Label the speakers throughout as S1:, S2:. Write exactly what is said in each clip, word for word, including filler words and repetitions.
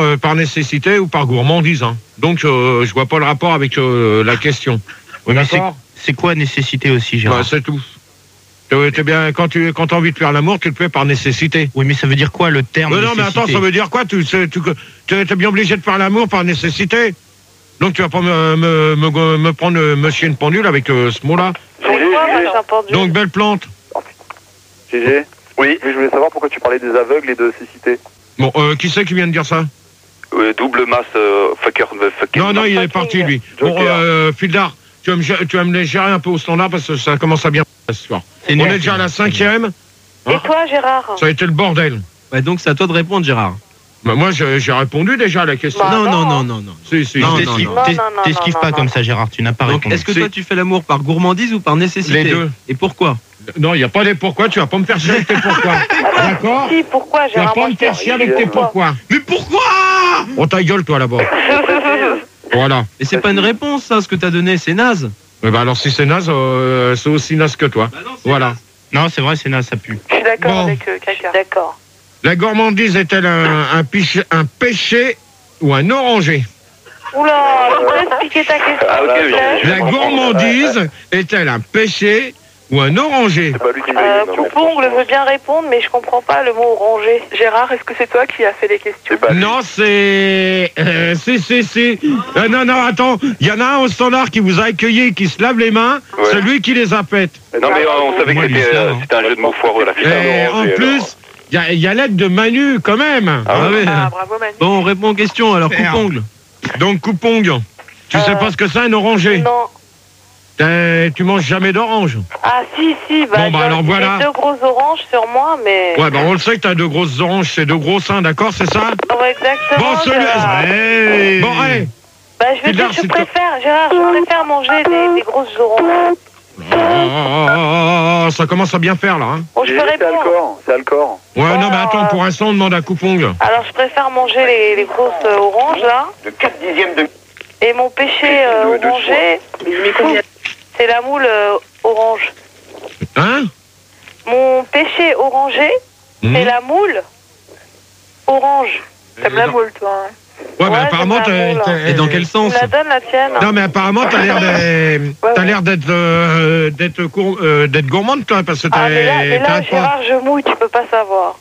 S1: euh, par nécessité ou par gourmandise. Hein. Donc, euh, je vois pas le rapport avec euh, la question.
S2: Oui, mais c'est quoi nécessité aussi, Gérard?
S1: Bah, c'est tout. T'es bien, quand tu quand as envie de faire l'amour, tu le fais par nécessité.
S2: Oui, mais ça veut dire quoi le terme
S1: mais Non,
S2: nécessité?
S1: mais attends, ça veut dire quoi? Tu sais, tu es bien obligé de faire l'amour par nécessité. Donc tu vas pas me, me, me, me prendre me chier une pendule avec euh, ce mot-là. Donc belle plante.
S3: G G. Oui. Mais je voulais savoir pourquoi tu parlais des aveugles et de cécité.
S1: Bon, euh, qui c'est qui vient de dire ça?
S3: euh, Double masse, euh, fucker, fucker.
S1: Non, non, il est parti lui. Bon, euh, Fildar, tu vas me tu vas me les gérer un peu au standard parce que ça commence à bien ce soir. On est déjà à la cinquième.
S4: Et hein? Toi, Gérard?
S1: Ça a été le bordel.
S5: Ouais, donc c'est à toi de répondre, Gérard.
S1: Bah moi, j'ai répondu déjà à la question.
S4: Bah
S5: non,
S4: non,
S5: non, non, non, non.
S1: Si, si.
S2: Non, t'esquives pas comme ça, Gérard. Tu n'as pas
S5: Donc,
S2: répondu.
S5: est-ce que
S1: si.
S5: toi, tu fais l'amour par gourmandise ou par nécessité?
S1: Les deux.
S5: Et pourquoi?
S1: Non, il n'y a pas des pourquoi. Tu vas pas me faire chier avec tes pourquoi. D'accord?
S4: Si, pourquoi,
S1: Tu vas
S4: Gérard?
S1: pas me faire chier avec tes pourquoi. Mais pourquoi? Oh, ta gueule, toi, là-bas. Voilà.
S5: Mais c'est pas une réponse, ça, ce que t'as donné, c'est naze.
S1: Mais bah alors, si c'est naze, euh, c'est aussi naze que toi.
S5: Bah non,
S1: voilà.
S2: Non, c'est vrai, c'est naze, ça pue.
S4: Je suis d'accord
S1: Bon.
S4: avec euh, quelqu'un. D'accord.
S1: La gourmandise est-elle un, un, piche, un péché ou un oranger?
S4: Oula, je peux expliquer ta question.
S3: Ah, ok, oui.
S1: La gourmandise est-elle un péché ou un oranger?
S3: C'est pas lui qui
S4: Euh, Coupongle veut bien répondre, mais je comprends pas le mot oranger. Gérard, est-ce que c'est toi qui as fait les questions?
S1: Non, c'est... Euh, si, si, si. Euh, non, non, attends. Il y en a un au standard qui vous a accueilli, qui se lave les mains.
S3: Ouais.
S1: C'est lui qui les a faites.
S3: Non, mais on savait
S2: Moi,
S3: que c'était
S2: l'islam,
S3: euh,
S2: hein.
S3: c'était un jeu de mots foireux, la fiche.
S1: Et en plus, il y a, y a l'aide de Manu, quand même.
S3: Ah ouais.
S4: Ah, bravo, Manu.
S5: Bon, on répond aux questions, alors
S2: Merde.
S5: coupongle.
S1: Donc, coupong. Tu
S4: Euh,
S1: sais pas ce que c'est, un oranger?
S4: Non.
S1: Euh, tu manges jamais d'orange?
S4: Ah, si, si, bah,
S1: Bon, bah,
S4: j'ai-
S1: alors, voilà.
S4: j'ai deux grosses oranges sur moi, mais...
S1: Ouais, bah on le sait que t'as deux grosses oranges, c'est deux gros seins, d'accord, c'est ça?
S4: Ouais, exactement.
S1: Bon, celui...
S4: Gérard.
S1: Hey. Bon, allez.
S4: Bah, je veux
S1: Fildar,
S4: dire, je
S1: s'il te-
S4: préfère, Gérard, je préfère manger des, des grosses oranges.
S1: Oh, oh, oh, oh, ça commence à bien faire, là. Hein.
S4: Bon, je peux
S3: C'est
S4: répondre.
S3: Alcor, c'est Alcor.
S1: Ouais, non, mais
S4: Oh,
S1: attends,
S4: euh.
S1: pour l'instant, on demande à Coupong.
S4: Alors, je préfère manger les, les grosses euh, oranges, là.
S3: De quatre dixièmes de...
S4: Et mon péché euh,
S3: De- de
S4: orangé, c'est la moule euh, orange.
S1: Hein?
S4: Mon péché orangé,
S1: Hmm.
S4: c'est la moule orange.
S1: T'aimes la
S4: moule, toi. hein.
S1: Ouais, mais
S4: Ouais,
S1: apparemment,
S4: j'aime la
S1: t'es...
S4: moule.
S1: t'es-
S5: Et dans quel
S4: Tu
S5: sens?
S4: me la donnes, la tienne?
S1: Non, mais apparemment, t'as l'air d'être...
S4: Ouais,
S1: T'as
S4: ouais.
S1: l'air d'être euh, d'être cour- euh, d'être gourmande, toi, parce que t'es...
S4: Ah, mais là, mais là
S1: t'arrêtes pas.
S4: Gérard, je mouille, tu peux pas savoir.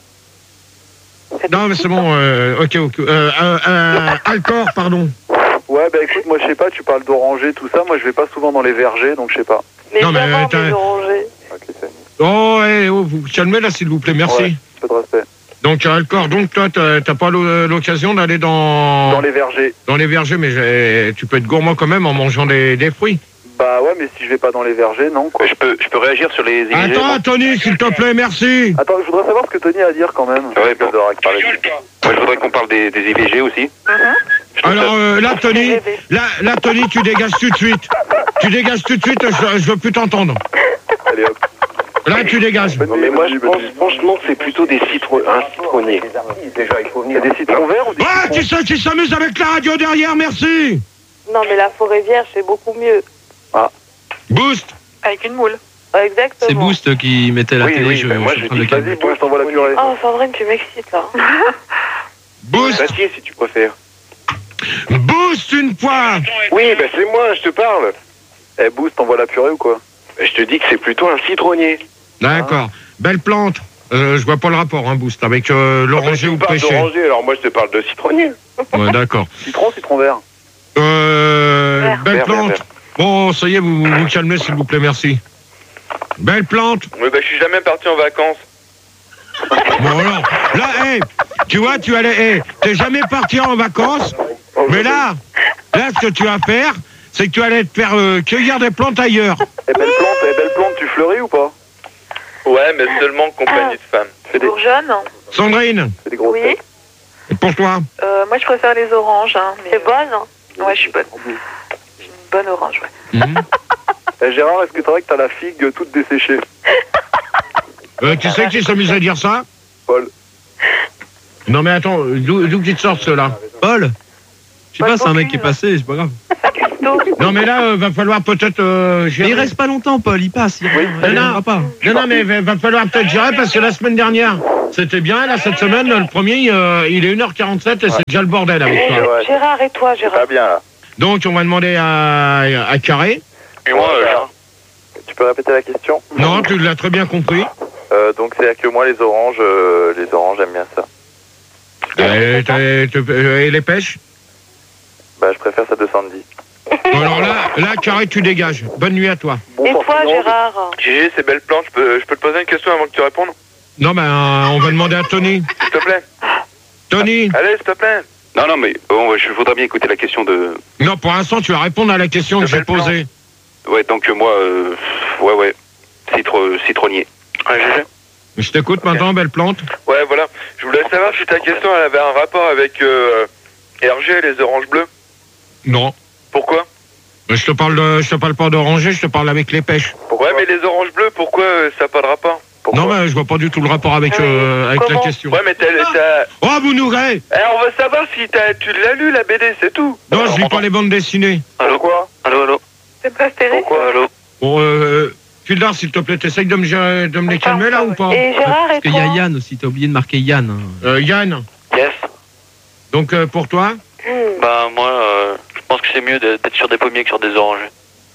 S1: Non, mais c'est bon, euh, ok, ok. Euh, euh, euh, Alcor, pardon.
S3: Ouais, bah écoute, moi je sais pas, tu parles d'oranger, tout ça. Moi je vais pas souvent dans les vergers, donc je sais pas.
S4: Mais
S1: Non, mais,
S4: vraiment,
S1: t'as-
S4: mes orangés.
S3: Ok, c'est
S1: Oh, hey, oh, vous calmez là, s'il vous plaît, merci.
S3: Ouais. Peu de respect.
S1: Donc, Alcor, donc toi, t'as t'as pas l'o- l'occasion d'aller dans...
S3: Dans les vergers.
S1: dans les vergers, mais j'ai- tu peux être gourmand quand même en mangeant des, des fruits.
S3: Bah ouais, mais si je vais pas dans les vergers, non quoi. Je peux, je peux réagir sur les I V G.
S1: Attends, Tony, s'il te plaît, merci.
S3: Attends, je voudrais savoir ce que Tony a à dire quand même. Ouais, bon. Moi je voudrais qu'on parle des, des I V G aussi. Je trouve
S1: Alors
S3: ça-
S1: euh, là, Tony, là, là, Tony, tu dégages tout de suite. Tu dégages tout de suite, je, je veux plus t'entendre.
S3: Allez hop.
S1: Là, tu dégages.
S3: Non, mais moi je pense franchement que c'est plutôt des citron... un citronnier. Déjà, il faut venir. Des citrons verts ou des
S1: Ah, qui c'est qui s'amuse avec la radio derrière, merci.
S4: Non, mais la forêt vierge, c'est beaucoup mieux.
S1: Boost.
S4: Avec une moule. Ouais, exactement.
S5: C'est Boost qui mettait la
S3: Oui,
S5: télé,
S3: oui,
S5: je,
S3: bah, moi
S5: je suis
S3: je
S5: en train de
S3: dis,
S5: le calmer.
S3: vas-y, bon, je t'envoie la purée.
S4: Oh, Sandrine, tu m'excites, là.
S1: Boost.
S3: Papier si tu préfères.
S1: Boost une fois.
S3: Oui, bah c'est moi, je te parle. Eh, Boost, t'envoies la purée ou quoi? Je te dis que c'est plutôt un citronnier.
S1: D'accord. Belle plante. Euh, je vois pas le rapport, hein, Boost, avec euh, l'oranger ou le pêcher.
S3: alors moi je te parle de citronnier.
S1: Ouais, d'accord.
S3: Citron, citron vert.
S1: Euh,
S4: Vert.
S1: belle
S3: Vert,
S1: plante.
S3: vert, vert.
S1: Bon, ça y est, vous vous calmez, s'il vous plaît, merci. Belle plante.
S3: Oui, bah je suis jamais parti en vacances.
S1: Bon alors, là, hey, tu vois, tu allais, hey, t'es jamais parti en vacances, mais là, là, ce que tu vas faire, c'est que tu allais te faire euh, cueillir des plantes ailleurs.
S3: Eh, belle plante, eh, belle plante, tu fleuris ou pas?
S6: Ouais, mais seulement en compagnie de femmes.
S3: Fais des,
S4: Bourgeonne.
S1: Sandrine,
S3: fais des grosses
S4: Oui.
S3: têtes.
S1: et pour toi,
S4: Euh, moi, je préfère les oranges. Hein, c'est bonne. Ouais, je suis bonne. J'ai une bonne orange, ouais.
S1: Mhm.
S3: Eh, Gérard, est-ce que c'est vrai que t'as la figue toute desséchée?
S1: euh, tu sais qui s'amuse à dire ça?
S3: Paul.
S1: Non mais attends, d'où d'où qu'ils te sortent ceux-là?
S5: Paul? Je sais
S4: Paul
S5: pas, c'est un mec
S4: Bocuse.
S5: qui est passé, c'est pas grave.
S4: Custo.
S1: Non, mais là, euh, va falloir peut-être euh, gérer.
S5: Mais il reste pas longtemps, Paul, il passe. Il
S1: Oui.
S5: il
S1: Non,
S5: reviendra pas.
S1: non, non, mais va, va falloir peut-être gérer parce que la semaine dernière, c'était bien. Là, cette semaine, le premier, euh, il est une heure quarante-sept et c'est déjà le bordel avec
S4: Et
S1: toi.
S4: Gérard et toi, Gérard.
S3: Pas bien, là.
S1: Donc, on va demander à, à Carré.
S3: Et moi, Gérard. Tu peux répéter la question?
S1: Non, tu l'as très bien compris.
S3: Euh, donc, c'est que moi, les oranges, euh, les oranges, j'aime bien ça.
S1: Et, t'as- t'as- et les pêches?
S3: Bah, je préfère ça de Sandy.
S1: Bon, alors là, là, Carré, tu dégages. Bonne nuit à toi.
S4: Et toi, Gérard?
S6: Gégé, c'est belle plante, je peux, je peux te poser une question avant que tu répondes?
S1: Non, ben, euh, on va demander à Tony.
S6: S'il te plaît.
S1: Tony.
S6: Allez, s'il te plaît.
S3: Non, non, mais bon, je voudrais bien écouter la question de...
S1: Non, pour l'instant, tu vas répondre à la question que j'ai posée.
S3: Ouais, donc moi, euh, ouais, ouais, Citro, citronnier.
S6: Ouais, Gégé.
S1: Je t'écoute maintenant, belle plante.
S6: Ouais, voilà. Je voulais savoir si ta question, elle avait un rapport avec euh, R G et les oranges bleues.
S1: Non.
S6: Pourquoi?
S1: Je te parle de, je te parle pas d'oranger, je te parle avec les pêches.
S6: Ouais, mais les oranges bleues, pourquoi euh, ça n'a pas de rapport? Pourquoi?
S1: Non, mais je vois pas du tout le rapport avec, euh, avec la question.
S6: Ouais, mais t'as... t'as-
S1: Oh, vous nourrez.
S6: Eh, on veut savoir si t'as, tu l'as lu, la B D, c'est tout.
S1: Non, je lis pas les bandes dessinées.
S6: Allô, quoi? Allô, allô.
S4: C'est pas stérile?
S6: Pourquoi, allô?
S1: Bon, euh, Fildar, s'il te plaît, t'essayes de me, gérer- de me les calmer là ou pas?
S4: Et Gérard
S5: Parce
S4: et
S5: qu'il y a
S4: toi?
S5: Yann aussi, t'as oublié de marquer Yann. hein.
S1: Euh, Yann.
S6: Yes.
S1: Donc, euh, pour toi?
S4: Hmm.
S6: Bah, moi, euh, je pense que c'est mieux d'être sur des pommiers que sur des oranges.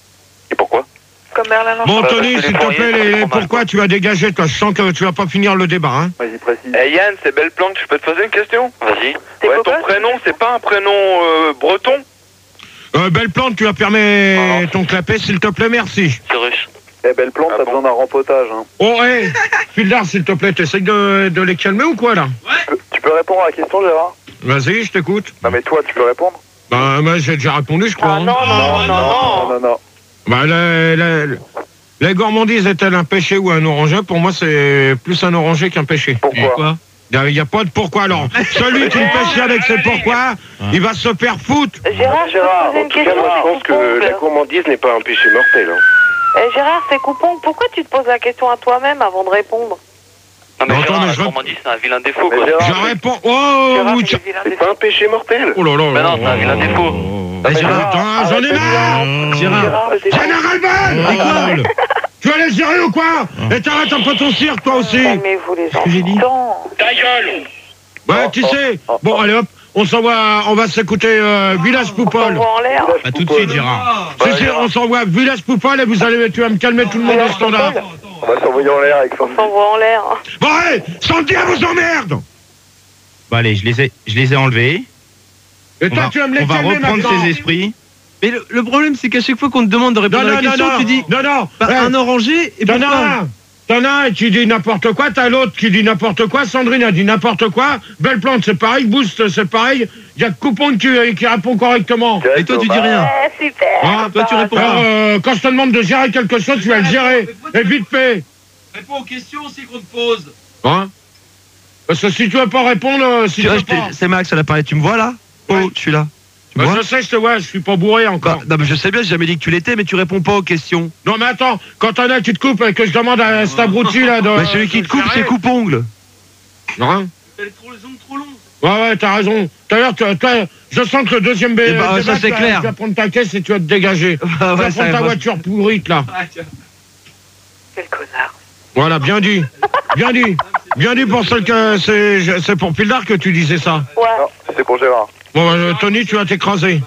S6: Et pourquoi?
S4: Comme Merlin Lanchon.
S1: Bon,
S6: bah,
S1: Tony,
S6: parce que
S1: s'il
S6: les
S1: te
S6: fourriers,
S1: plaît,
S6: ça
S1: les-
S6: fait trop mal,
S1: pourquoi tu vas dégager, toi? Je sens que tu vas pas finir le débat, hein?
S3: Vas-y, précise.
S6: Eh, Yann, c'est belle plante, je peux te poser une question? Vas-y.
S4: T'es
S6: Ouais,
S4: copain?
S6: ton prénom, c'est pas un prénom euh, breton?
S1: Euh, belle plante, tu vas permettre ton clapet, s'il te plaît, merci.
S6: C'est russe.
S3: Eh, belle plante,
S6: Ah
S3: t'as
S6: bon.
S3: besoin d'un rempotage, hein.
S1: Oh, hé, Fildar, s'il te plaît, t'essayes de, de les calmer ou quoi, là?
S3: Tu peux, tu peux répondre à la question, Gérard?
S1: Vas-y, je t'écoute.
S3: Non, mais toi, tu peux répondre?
S1: Bah, moi, j'ai déjà répondu, je crois.
S4: Ah
S1: hein.
S4: non, non, non, non,
S3: Non, non, non.
S1: Bah, la, la, la gourmandise est-elle un péché ou un oranger? Pour moi, c'est plus un oranger qu'un péché.
S3: Pourquoi?
S5: Quoi?
S1: Il n'y a pas de pourquoi, alors. Celui qui me pêche avec ses pourquoi, il va se faire foutre.
S4: Gérard, je peux te poser une question? c'est Coupon,
S3: gourmandise n'est pas un péché mortel, hein.
S4: Eh, Gérard, c'est Coupon. Pourquoi tu te poses la question à toi-même avant de répondre?
S6: Non,
S1: mais Gérard, la
S6: gourmandise, c'est un vilain défaut,
S3: Mais Gérard,
S1: Je réponds. Oh,
S4: Gérard,
S1: vous-
S4: c'est des vilains défauts.
S3: un péché mortel.
S1: oh là là.
S6: Mais non, c'est un vilain défaut.
S5: Eh, Gérard,
S1: Putain, j'en ai marre.
S5: Gérard,
S3: Gérard, le défaut.
S1: J'en ai ras-le-bol. Tu vas aller gérer ou quoi? Et t'arrêtes un peu ton cirque, toi aussi.
S4: Calmez-vous, les
S5: que j'ai dit
S4: enfants.
S1: Ouais, tu sais. Bon, allez hop, on s'envoie, on va s'écouter euh, Village
S4: On
S1: Poupole.
S4: s'envoie en l'air.
S5: pas tout de suite, Gérard.
S1: Si, si, on s'envoie Village Poupole et vous allez, tu vas me calmer tout le monde au standard.
S3: On va s'envoyer en l'air avec
S4: On
S3: Sandy.
S4: s'envoie en l'air.
S1: Bon, allez, Sandy, elle vous emmerde.
S2: Bon, allez, je les ai, je les ai enlevés.
S1: Et
S2: On
S1: toi,
S2: va,
S1: tu vas me les
S2: on va
S1: calmer
S2: reprendre
S1: maintenant.
S2: ses esprits.
S5: Mais le, le problème, c'est qu'à chaque fois qu'on te demande de
S1: Non,
S5: répondre
S1: non,
S5: à la
S1: non,
S5: question,
S1: non,
S5: tu dis
S1: non, non.
S5: bah,
S1: Eh,
S5: un oranger et
S1: T'en
S5: pourquoi
S1: as un. T'en as un qui dit n'importe quoi, t'as l'autre qui dit n'importe quoi, Sandrine a dit n'importe quoi, Belle Plante c'est pareil, Boost c'est pareil, il y a Coupon qui, qui répond correctement.
S5: Et toi, tu dis rien.
S4: Eh, super.
S1: Hein,
S5: toi, tu réponds.
S1: Alors, euh, quand je te demande de gérer quelque chose, tu vas le gérer. Et vite fait.
S5: Réponds aux questions aussi qu'on te pose.
S1: Hein? Parce que si tu veux pas répondre, euh, si tu veux pas...
S7: C'est Max à l'appareil, tu me vois là? Oh,
S1: Ouais.
S7: je suis là. Tu me
S1: Bah,
S7: vois?
S1: je sais, je te vois, je suis pas bourré encore.
S7: Bah, non, mais je sais bien, j'ai jamais dit que tu l'étais, mais tu réponds pas aux questions.
S1: Non mais attends, quand t'en as qui te coupe et que je demande à cet abruti là de...
S7: Mais celui qui
S1: de
S7: te coupe,
S1: gérer.
S7: c'est coupe-ongle.
S1: Hein?
S5: T'as les trop, les ongles trop longs.
S1: Ouais, ouais, t'as raison. D'ailleurs, tu- toi, je sens que le deuxième bé-
S7: Eh ben,
S1: débat,
S7: ça, c'est
S1: tu vas-
S7: clair.
S1: Tu vas prendre ta caisse et tu vas te dégager.
S7: Ah
S1: tu vas
S7: ouais,
S1: prendre
S7: ça
S1: ta
S7: va.
S1: voiture pourrite, là.
S4: Quel connard.
S1: Voilà, bien dit. Bien dit. Bien dit pour celle que c'est je- c'est pour Pildar que tu disais ça.
S4: Ouais.
S3: Non, c'était pour Gérard.
S1: Bon, euh, Tony, tu vas t'écraser.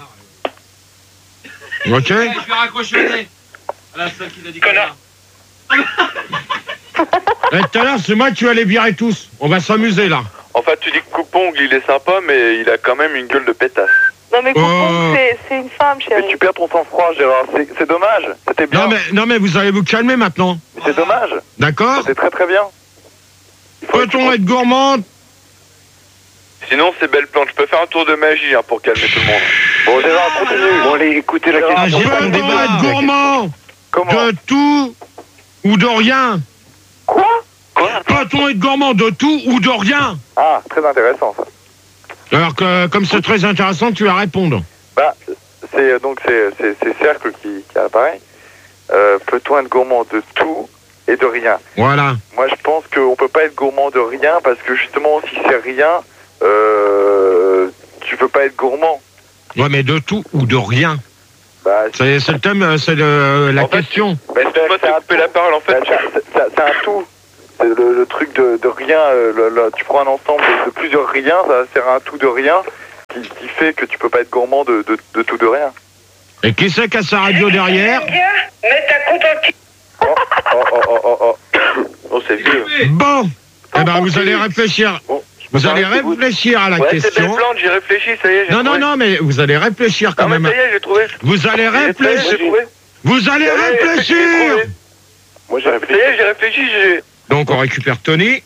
S1: Ok?
S5: Je vais raccrocher le nez. À la seule qui a dit connard.
S1: Et tout à l'heure, c'est moi qui vais les virer tous. On va s'amuser, là.
S6: En fait, tu dis que Coupongle, il est sympa, mais il a quand même une gueule de pétasse.
S4: Non, mais Coupon,
S1: Oh.
S4: c'est- c'est une femme,
S3: Mais
S4: chérie.
S3: tu perds ton sang-froid, Gérard. C'est c'est dommage. C'était bien.
S1: Non mais, non, mais vous allez vous calmer maintenant.
S3: Mais c'est dommage.
S1: D'accord?
S3: C'est très très bien. Il faut-
S1: Peut-on être gourmand?
S6: Sinon, c'est belle plante. Je peux faire un tour de magie hein, pour calmer tout le monde.
S3: Bon, Gérard, continue. Bon, allez, écoutez la
S7: Ah,
S3: question.
S7: j'ai pas mon
S1: Peut-on
S7: débat.
S1: être gourmand
S3: Comment?
S1: de tout ou de rien?
S3: Quoi?
S6: Quoi?
S1: Peut-on être gourmand de tout ou de rien?
S3: Ah, très intéressant ça.
S1: Alors que, comme c'est très intéressant, tu vas répondre.
S3: Bah, c'est donc c'est c'est c'est Cercle qui, qui apparaît. Euh, Peut-on être gourmand de tout et de rien?
S1: Voilà.
S3: Moi, je pense qu'on peut pas être gourmand de rien parce que justement, si c'est rien, euh, tu peux pas être gourmand.
S1: Ouais, mais de tout ou de rien?
S3: Bah,
S1: C'est c'est le thème, euh, c'est le- la
S6: En fait,
S1: question.
S3: bah, c'est
S6: Moi,
S3: c'est
S6: t'as
S3: un
S6: coupé la parole, en fait.
S3: Bah, c'est- c'est c'est un tout. C'est le, le truc de, de rien. euh, le- le- tu prends un ensemble de, de plusieurs riens, ça va faire un tout de rien qui, qui fait que tu peux pas être gourmand de, de, de tout de rien.
S1: Et qui c'est qui a sa radio derrière?
S8: Mets ta compte en
S3: Oh, oh, oh, oh, oh, oh.
S6: Oh, c'est vieux.
S1: Bon, eh ben vous allez réfléchir.
S3: Bon,
S1: Vous allez
S3: t'arrêter, vous.
S1: réfléchir à la
S6: Ouais, c'est belle
S1: question.
S6: plante, j'ai réfléchi, ça y est, j'ai
S1: Non, non,
S6: trouvé.
S1: non, mais vous allez réfléchir quand
S6: Non, mais
S1: même.
S6: ça y est, j'ai trouvé.
S1: Vous allez
S6: J'ai trouvé, j'ai
S1: réfléchir.
S6: trouvé.
S1: Vous allez
S6: Ça y est, j'ai
S1: réfléchir.
S6: trouvé.
S3: Moi j'ai
S6: Ça y
S3: réfléchi.
S6: est, j'ai réfléchi, j'ai...
S1: Donc on récupère Tony.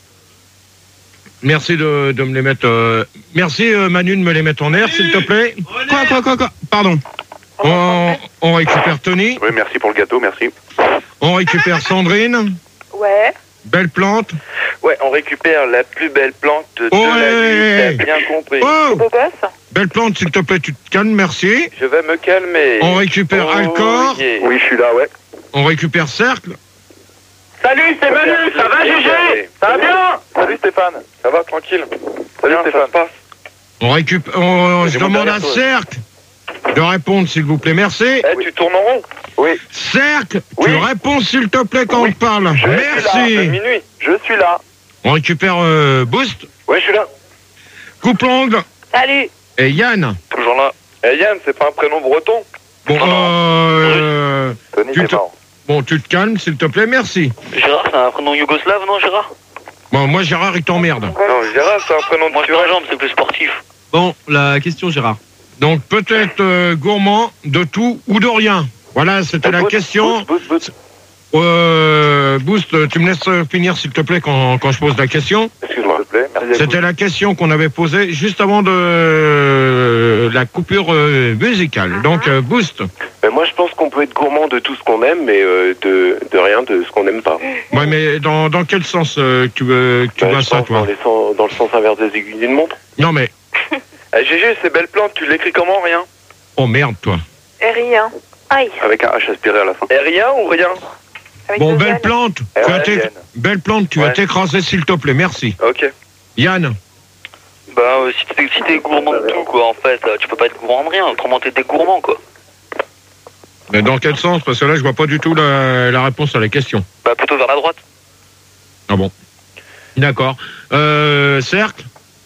S1: Merci de, de me les mettre. euh, Merci euh, Manu de me les mettre en air, s'il te plaît. Quoi, quoi, quoi, quoi Pardon. On, on récupère Tony.
S6: Oui, merci pour le gâteau, merci.
S1: On récupère Sandrine.
S4: Ouais.
S1: Belle plante.
S6: Ouais, on récupère la plus belle plante de
S1: Ouais.
S6: la nuit, t'as bien compris.
S1: Oh,
S4: Beau gosse.
S1: belle plante, s'il te plaît, tu te calmes, merci.
S6: Je vais me calmer.
S1: On récupère
S6: Oh,
S1: Alcor.
S6: yeah.
S3: Oui, je suis là, ouais.
S1: On récupère Cercle.
S8: Salut, c'est Manu, ça va Gégé? Ça va bien?
S3: Salut Stéphane.
S6: Ça va, tranquille.
S3: Salut
S6: Bien, ça
S3: Stéphane.
S6: se passe.
S1: On récupère. On,
S3: J'ai
S1: je
S3: mon
S1: demande à
S3: derrière toi.
S1: Cercle de répondre, s'il vous plaît, merci.
S6: Eh, tu tournes en rond.
S3: Oui,
S1: Cercle,
S3: Oui.
S1: tu réponds, s'il te plaît, quand
S3: Oui.
S1: on te parle.
S3: Je suis là,
S1: Merci.
S6: C'est minuit.
S3: je suis là.
S1: On récupère euh, Boost,
S6: Ouais, je suis là.
S1: Coupe-l'ongle
S4: Salut.
S1: et Yann.
S6: Toujours là. Eh, Yann, c'est pas un prénom breton?
S1: Bon,
S6: Non, non.
S1: euh,
S3: Tony,
S1: Tu
S3: t'es
S1: te-
S3: marrant.
S1: bon, tu te calmes, s'il te plaît, merci.
S9: Gérard, c'est un prénom yougoslave, non, Gérard?
S1: Bon, moi, Gérard, il t'emmerde.
S6: Non, Gérard, c'est un prénom
S9: Moi,
S6: de
S9: je
S6: Turel.
S9: jambe, c'est plus sportif.
S7: Bon, la question, Gérard.
S1: Donc, peut-être euh, gourmand de tout ou de rien. Voilà, c'était la
S3: Boost,
S1: question.
S3: Boost, boost, boost.
S1: Euh, Boost, tu me laisses finir, s'il te plaît, quand, quand je pose la question.
S3: Excuse-moi. S'il te plaît, merci.
S1: C'était la question qu'on avait posée juste avant de euh, la coupure euh, musicale. Donc, euh, Boost.
S10: Ben, moi, je pense qu'on peut être gourmand de tout ce qu'on aime, mais euh, de, de rien de ce qu'on n'aime pas.
S1: Ouais, mais dans, dans quel sens euh, tu, veux, tu
S10: Ben,
S1: vois
S10: je
S1: ça,
S10: pense
S1: toi
S10: dans, les sens- dans le sens inverse des aiguilles d'une montre.
S1: Non, mais...
S6: Eh, Gégé, c'est belle plante, tu l'écris comment, rien?
S1: Oh, merde, toi.
S4: Et rien. Aïe.
S10: Avec un H aspiré à la fin.
S6: Eh, rien ou rien?
S4: Avec
S1: Bon,
S4: deux
S1: belle
S4: N.
S1: plante.
S3: Eh
S1: Tu as
S3: ouais,
S1: t'é-
S3: Yann.
S1: Belle plante, tu vas
S6: Ouais.
S1: t'écraser, s'il te plaît, merci.
S6: Ok.
S1: Yann.
S9: Bah, euh, si t'es si t'es gourmand de tout, quoi, en fait, euh, tu peux pas être gourmand de rien. Autrement, t'es des gourmands, quoi.
S1: Mais dans quel sens? Parce que là, je vois pas du tout la, la réponse à la question.
S9: Bah, plutôt vers la droite.
S1: Ah bon. D'accord. Euh, cercle.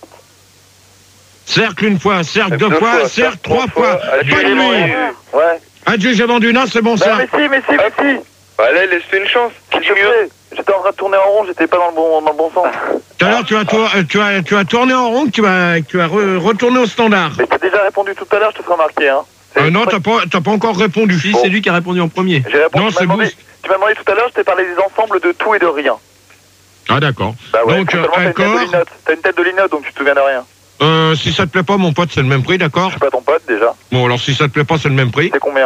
S1: Cercle une fois, cercle deux,
S6: Deux
S1: fois,
S6: fois,
S1: cercle
S6: cercle
S1: trois
S6: trois
S1: fois.
S6: fois.
S1: Pas de
S6: Adieu,
S1: nuit.
S6: adieu.
S3: Ouais.
S1: Adieu, j'ai vendu. Non, c'est bon,
S3: Bah,
S1: ça.
S3: mais si, mais si, mais si.
S6: Allez, laisse-lui une chance.
S3: S'il te plaît. J'étais en train de tourner en rond, j'étais pas dans le bon, dans le bon sens.
S1: Tout à l'heure, tu as, tour- euh, tu, as, tu as tourné en rond, tu as, tu as re- retourné au standard.
S3: Mais t'as déjà répondu tout à l'heure, je te ferai remarquer, hein. C'est-
S1: Euh, non, t'as pas, t'as pas encore répondu.
S7: Si,
S3: Bon.
S7: c'est lui qui a répondu en premier.
S3: J'ai répondu.
S1: Non,
S3: tu m'as
S1: c'est
S3: demandé,
S1: Boost.
S3: tu m'as demandé tout à l'heure, je t'ai parlé des ensembles de tout et de rien.
S1: Ah, d'accord.
S3: Bah ouais,
S1: Donc,
S3: seulement
S1: euh,
S3: t'as une tête de
S1: Alcor.
S3: linotte. T'as une tête de linotte, donc tu te souviens de rien.
S1: Euh, si ça te plaît pas, mon pote, c'est le même prix, d'accord?
S3: Je suis pas ton pote, déjà.
S1: Bon, alors si ça te plaît pas, c'est le même prix.
S3: C'est combien?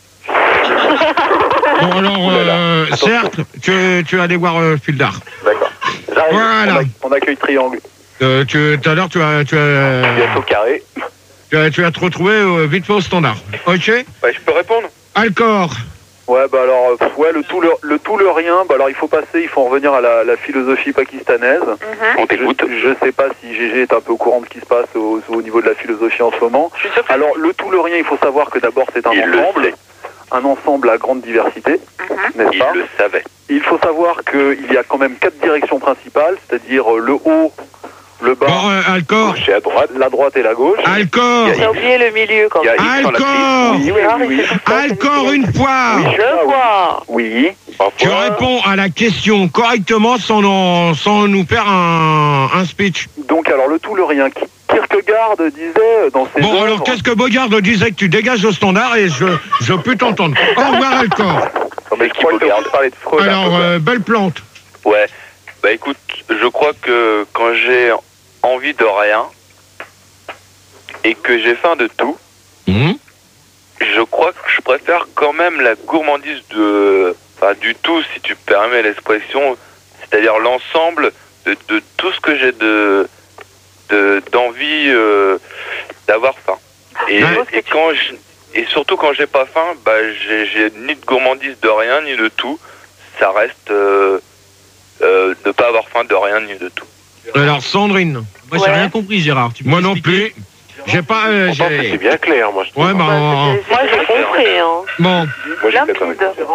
S1: Bon, alors,
S3: Ouh là là.
S1: euh,
S3: Attention.
S1: cercle, tu, tu vas aller voir euh, Fildar.
S3: D'accord. J'arrive.
S1: Voilà.
S3: On, a- on accueille triangle.
S1: Euh, tu, tout à l'heure, tu as, tu as,
S3: Bientôt carré.
S1: tu as, tu as te retrouvé euh, vite fait au standard. Ok?
S6: Bah, je peux répondre?
S1: Alcor.
S3: Ouais, bah alors, euh, ouais, le tout, le, le tout, le rien, bah alors il faut passer, il faut en revenir à la, la philosophie pakistanaise.
S4: Mhm.
S10: On t'écoute.
S3: Je, je sais pas si Gégé est un peu au courant de ce qui se passe au, au niveau de la philosophie en ce moment.
S9: Je suis sûr que-
S3: Alors, le tout, le rien, il faut savoir que d'abord c'est un
S10: Il le
S3: ensemble,
S10: sait.
S3: un ensemble à grande diversité,
S4: Mhm.
S3: n'est-ce
S10: Il
S3: pas?
S10: le savait.
S3: Il faut savoir qu'il y a quand même quatre directions principales, c'est-à-dire euh, le haut, le bas,
S1: Bon, euh, Alcor.
S3: gauche et à droite, la droite et la gauche.
S1: Alcor.
S4: T'as oublié le milieu quand
S10: Il y a
S4: même.
S10: X dans la
S1: Alcor.
S3: Oui, oui,
S4: Ah,
S3: oui,
S4: mais
S3: oui.
S4: c'est pour ça,
S1: Alcor
S4: c'est
S1: une fois.
S4: Je vois.
S3: Oui.
S1: Tu réponds à la question correctement sans, en- sans nous faire un, un speech.
S3: Donc alors le tout, le rien. Ki- Kierkegaard disait dans ses
S1: Bon, alors
S3: œuvres...
S1: qu'est-ce que Bogard disait que tu dégages au standard et je, je peux t'entendre. Au revoir, Alcor.
S3: Non, mais je crois que t'as envie de parler de Freud. un
S1: Alors,
S3: peu.
S1: euh, belle plante.
S6: Ouais. Bah, écoute, je crois que quand j'ai envie de rien et que j'ai faim de tout,
S1: Hum.
S6: je crois que je préfère quand même la gourmandise de, enfin, du tout, si tu permets l'expression, c'est-à-dire l'ensemble de, de tout ce que j'ai de, de d'envie euh, d'avoir faim. Et,
S1: Ouais.
S6: et quand je, et surtout quand j'ai pas faim, bah j'ai, j'ai ni de gourmandise de rien ni de tout. Ça reste euh, euh, ne pas avoir faim de rien ni de tout.
S1: Alors, Sandrine.
S7: Moi, j'ai
S4: Ouais.
S7: rien compris, Gérard. Tu peux
S1: Moi non
S7: m'expliquer
S1: plus. J'ai pas. Euh,
S10: Pourtant,
S1: j'ai-
S10: c'est bien clair, moi, je trouve.
S1: Ouais, bah.
S4: Bah,
S1: on-
S4: c'est- Moi, j'ai compris. Hein.
S1: Bon,
S10: Moi, j'étais d'accord avec
S4: Limpide.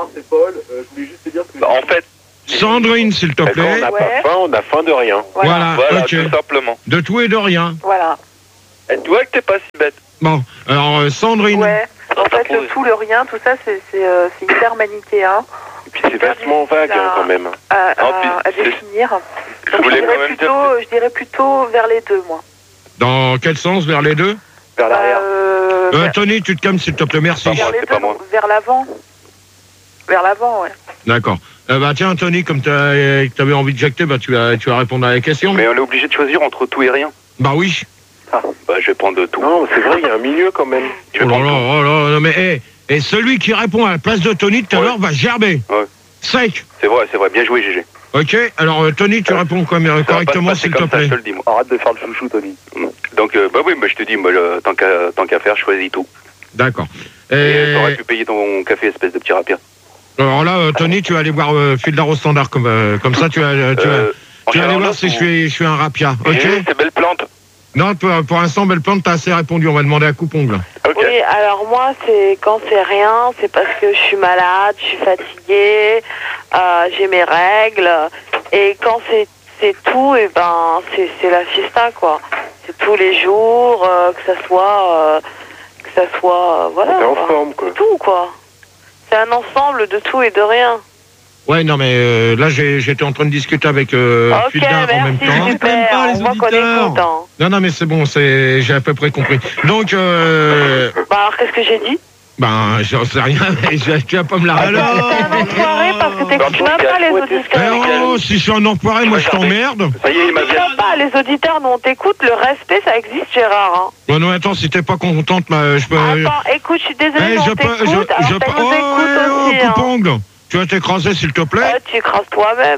S6: Bah, en fait,
S1: Sandrine, s'il te
S10: Quand on
S1: plaît.
S10: n'a
S4: Ouais.
S10: pas faim, on a faim de rien.
S1: Voilà,
S6: voilà,
S1: ok.
S6: tout simplement.
S1: De tout et de rien.
S4: Voilà.
S6: Et tu vois que t'es pas si bête.
S1: Bon, alors euh, Sandrine.
S4: Ouais. En fait, le tout, le rien, tout ça, c'est c'est, euh, c'est hyper manichéen
S10: Et puis c'est vachement vague, hein, quand même.
S4: à, à,
S6: Non, puis
S4: à
S6: c'est-
S4: définir.
S6: Je
S4: Donc, je,
S6: voulais quand
S4: dirais
S6: même
S4: plutôt,
S6: dire.
S4: je dirais plutôt vers les deux, moi.
S1: Dans quel sens? Vers les deux?
S10: Vers l'arrière.
S4: Euh,
S1: euh,
S4: vers,
S1: Tony, tu te calmes, s'il te plaît, merci.
S6: Pas moi.
S4: vers les
S6: c'est
S4: deux,
S6: pas moi.
S4: vers l'avant. Vers l'avant, ouais.
S1: D'accord. Euh, bah tiens, Tony, comme tu avais envie de jacter, bah tu vas, tu vas répondre à la question.
S6: Mais on est obligé de choisir entre tout et rien.
S1: Bah oui.
S6: Ah, bah je vais prendre tout.
S10: Non, c'est vrai, il y a un milieu quand même.
S6: Je
S1: Oh
S6: vais
S1: là là,
S6: prendre tout.
S1: oh là, non, mais hé, et celui qui répond à la place de Tony tout à
S6: Ouais.
S1: l'heure va gerber.
S6: Ouais.
S1: Sec.
S6: C'est vrai, c'est vrai. Bien joué, G G.
S1: Ok, alors euh, Tony, tu réponds comme, euh,
S6: Ça va pas se
S1: correctement,
S6: passer
S1: s'il te
S6: comme ça,
S1: plaît.
S6: je te le dis, moi.
S3: Arrête de faire le chouchou, Tony.
S6: Donc, euh, bah oui, bah, je te dis, moi, le- tant qu'à tant qu'à faire, je choisis tout.
S1: D'accord.
S6: Et
S1: Et
S6: t'aurais pu payer ton café, espèce de petit rapide.
S1: alors là, euh, Tony, tu vas aller voir euh, Fil d'art au standard, comme, euh, comme ça, tu vas, euh, tu vas,
S6: Euh, en
S1: tu vas aller
S6: général,
S1: voir si
S6: ou-
S1: je suis, je suis un rapia.
S6: G
S1: Ok.
S6: G, c'est belle plante.
S1: Non, pour, pour l'instant, belle plante, t'as assez répondu. On va demander à Coupongle.
S6: Ok.
S11: Oui, alors moi, c'est quand c'est rien, c'est parce que je suis malade, je suis fatiguée, euh, j'ai mes règles. Et quand c'est c'est tout, et ben c'est c'est la fiesta, quoi. C'est tous les jours, euh, que ça soit, euh, que ça soit, euh, voilà.
S10: T'es en
S11: quoi.
S10: forme, quoi.
S11: C'est tout, quoi. C'est un ensemble de tout et de rien.
S1: Ouais, non, mais euh, là, j'ai- j'étais en train de discuter avec euh,
S11: Ok,
S1: Fil d'art en même
S11: merci,
S1: temps.
S11: super.
S7: pas les
S11: On voit qu'on
S7: auditeurs.
S11: est content.
S1: Non, non, mais c'est bon, c'est, j'ai à peu près compris. Donc, euh,
S11: Bah alors, qu'est-ce que j'ai dit?
S1: ben, j'en sais rien, mais je- tu vas pas me la répéter.
S11: C'est un enfoiré parce que t'écoutes même pas les
S1: Eh
S11: auditeurs.
S1: oh, si je suis un enfoiré, moi je t'emmerde.
S6: Ça y est, il m'a bien.
S11: T'écoutes pas les auditeurs, nous on t'écoute. Le respect, ça existe, Gérard. Hein.
S1: Bon, non, attends, si t'es pas contente, bah, je peux.
S11: Attends, écoute, je suis désolée,
S1: Eh,
S11: mais
S1: je
S11: on
S1: peux.
S11: t'écoute.
S1: Je,
S11: Alors,
S1: je
S11: t'as
S1: peux.
S11: nous
S1: Oh,
S11: écoutes
S1: oh,
S11: aussi. Hein.
S1: coupongle. Tu vas t'écraser, s'il te plaît.
S11: Ouais, tu écrases toi-même.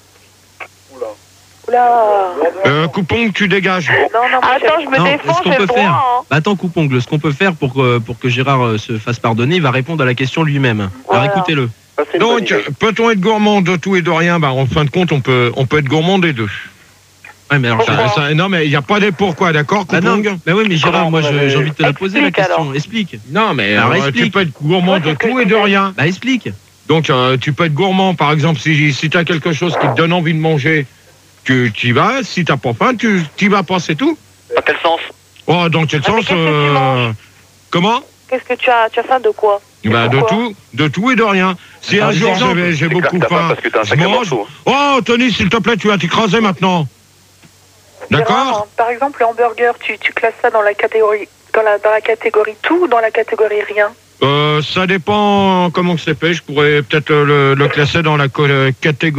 S11: Oula.
S1: Euh, Coupongle, tu dégages.
S4: Non, non, moi,
S11: Attends, je me
S7: Non,
S11: défends,
S7: ce qu'on
S11: j'ai
S7: peut
S11: le droit.
S7: faire.
S11: Hein.
S7: Bah attends, Coupongle, ce qu'on peut faire pour que, pour que Gérard euh, se fasse pardonner, il va répondre à la question lui-même.
S11: Voilà.
S7: Alors écoutez-le.
S10: Ah, c'est une bonne
S1: Donc,
S10: idée.
S1: peut-on être gourmand de tout et de rien? Bah, en fin de compte, on peut, on peut être gourmand des deux.
S7: Ouais, mais alors,
S1: Ça-
S7: Gérard-
S1: ça- non, mais il n'y a pas des pourquoi, d'accord,
S7: Bah non,
S1: Coupongle?
S7: bah oui, mais Gérard, moi je- j'ai envie de te la poser la
S11: Explique,
S7: question.
S11: alors.
S7: Explique.
S1: Non, mais
S7: Alors,
S1: euh, tu
S7: explique.
S1: peux être gourmand
S11: Ouais,
S1: de
S11: c'est ce que
S1: tout
S11: je
S1: et de
S11: disais.
S1: rien.
S7: Bah explique.
S1: Donc, euh, tu peux être gourmand, par exemple, si, si tu as quelque chose qui te donne envie de manger, tu y vas. Si tu pas faim, tu y vas pas, c'est tout.
S9: Dans quel sens?
S1: Oh, dans quel
S11: Ah, mais
S1: sens
S11: qu'est-ce que tu manges
S1: Comment
S11: Qu'est-ce que tu as Tu as faim de quoi?
S1: Bah, de
S11: Pourquoi
S1: tout, de tout et de rien. Si
S7: Par
S1: un jour
S7: exemple,
S1: j'avais- j'ai
S6: C'est clair
S1: beaucoup
S6: que t'as faim
S1: faim,
S6: parce que t'as un
S1: je
S6: sacré
S1: mange.
S6: morceau.
S1: Oh, Tony, s'il te plaît, tu vas t'écraser maintenant.
S4: Gérard,
S1: D'accord
S4: hein, par exemple, le hamburger, tu, tu classes ça dans la catégorie dans la, dans la catégorie tout ou dans la catégorie rien?
S1: euh, Ça dépend comment c'est fait. Je pourrais peut-être euh, le, le classer dans la co- euh,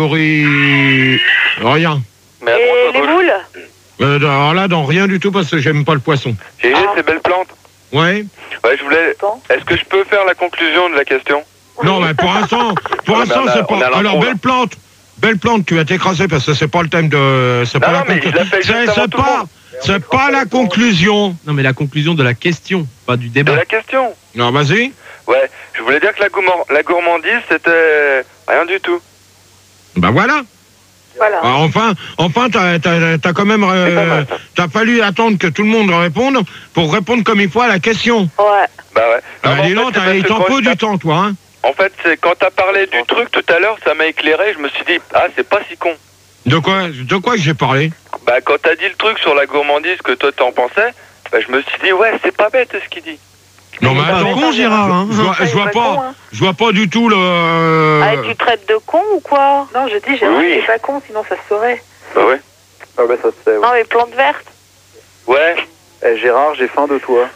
S1: catégorie rien.
S6: Mais
S11: Et
S6: attends,
S11: les
S6: attends,
S11: moules?
S1: Euh, alors là, dans rien du tout parce que j'aime pas le poisson.
S6: G G,
S11: Ah.
S6: c'est belle plante.
S1: Ouais.
S6: Ouais, je voulais.
S4: Attends.
S6: Est-ce que je peux faire la conclusion de la question?
S1: Non, mais pour l'instant, pour
S6: Ouais,
S1: l'instant,
S6: mais on a-
S1: c'est
S6: on a
S1: pas.
S6: l'impro,
S1: Alors,
S6: là.
S1: belle plante, belle plante, tu vas t'écraser parce que c'est pas le thème de. C'est
S6: Non,
S1: pas
S6: non,
S1: la
S6: mais
S1: conclu-
S6: je l'appelle
S1: C'est
S6: juste avant
S1: c'est
S6: tout le
S1: pas.
S6: monde.
S1: C'est pas la conclusion.
S7: Non, mais la conclusion de la question, pas du
S6: De
S7: débat.
S6: la question.
S1: Non, vas-y.
S6: Ouais, je voulais dire que la, gourmand- la gourmandise, c'était rien du tout.
S1: Bah voilà.
S4: Voilà.
S1: Alors, enfin, enfin, t'as, t'as, t'as quand même, euh,
S6: C'est pas mal, ça.
S1: t'as fallu attendre que tout le monde réponde pour répondre comme il faut à la question.
S11: Ouais.
S6: Bah ouais.
S1: Ah,
S6: mais en
S1: dis
S6: fait,
S1: donc,
S6: c'est
S1: t'as-
S6: parce
S1: il
S6: que
S1: t'en
S6: quand
S1: faut
S6: je
S1: du temps, toi, hein.
S6: En fait, c'est quand t'as parlé du truc tout à l'heure, ça m'a éclairé. Je me suis dit, ah, c'est pas si con.
S1: De quoi, de quoi que j'ai parlé?
S6: Bah, quand t'as dit le truc sur la gourmandise que toi t'en pensais, bah, je me suis dit, ouais, c'est pas bête ce qu'il dit.
S1: Non, mais
S7: Pas
S1: attends,
S7: con, Gérard. Hein.
S1: je vois, je vois
S4: pas
S1: pas,
S4: con, hein.
S1: je vois pas du tout le.
S11: Ah, tu traites de con ou quoi?
S4: Non, je dis Gérard,
S6: Oui.
S4: c'est pas con, sinon ça se saurait.
S6: Bah ouais.
S3: Ah bah ça se fait. ouais.
S11: Non, mais plante verte.
S6: Ouais.
S3: Eh, Gérard, j'ai faim de toi.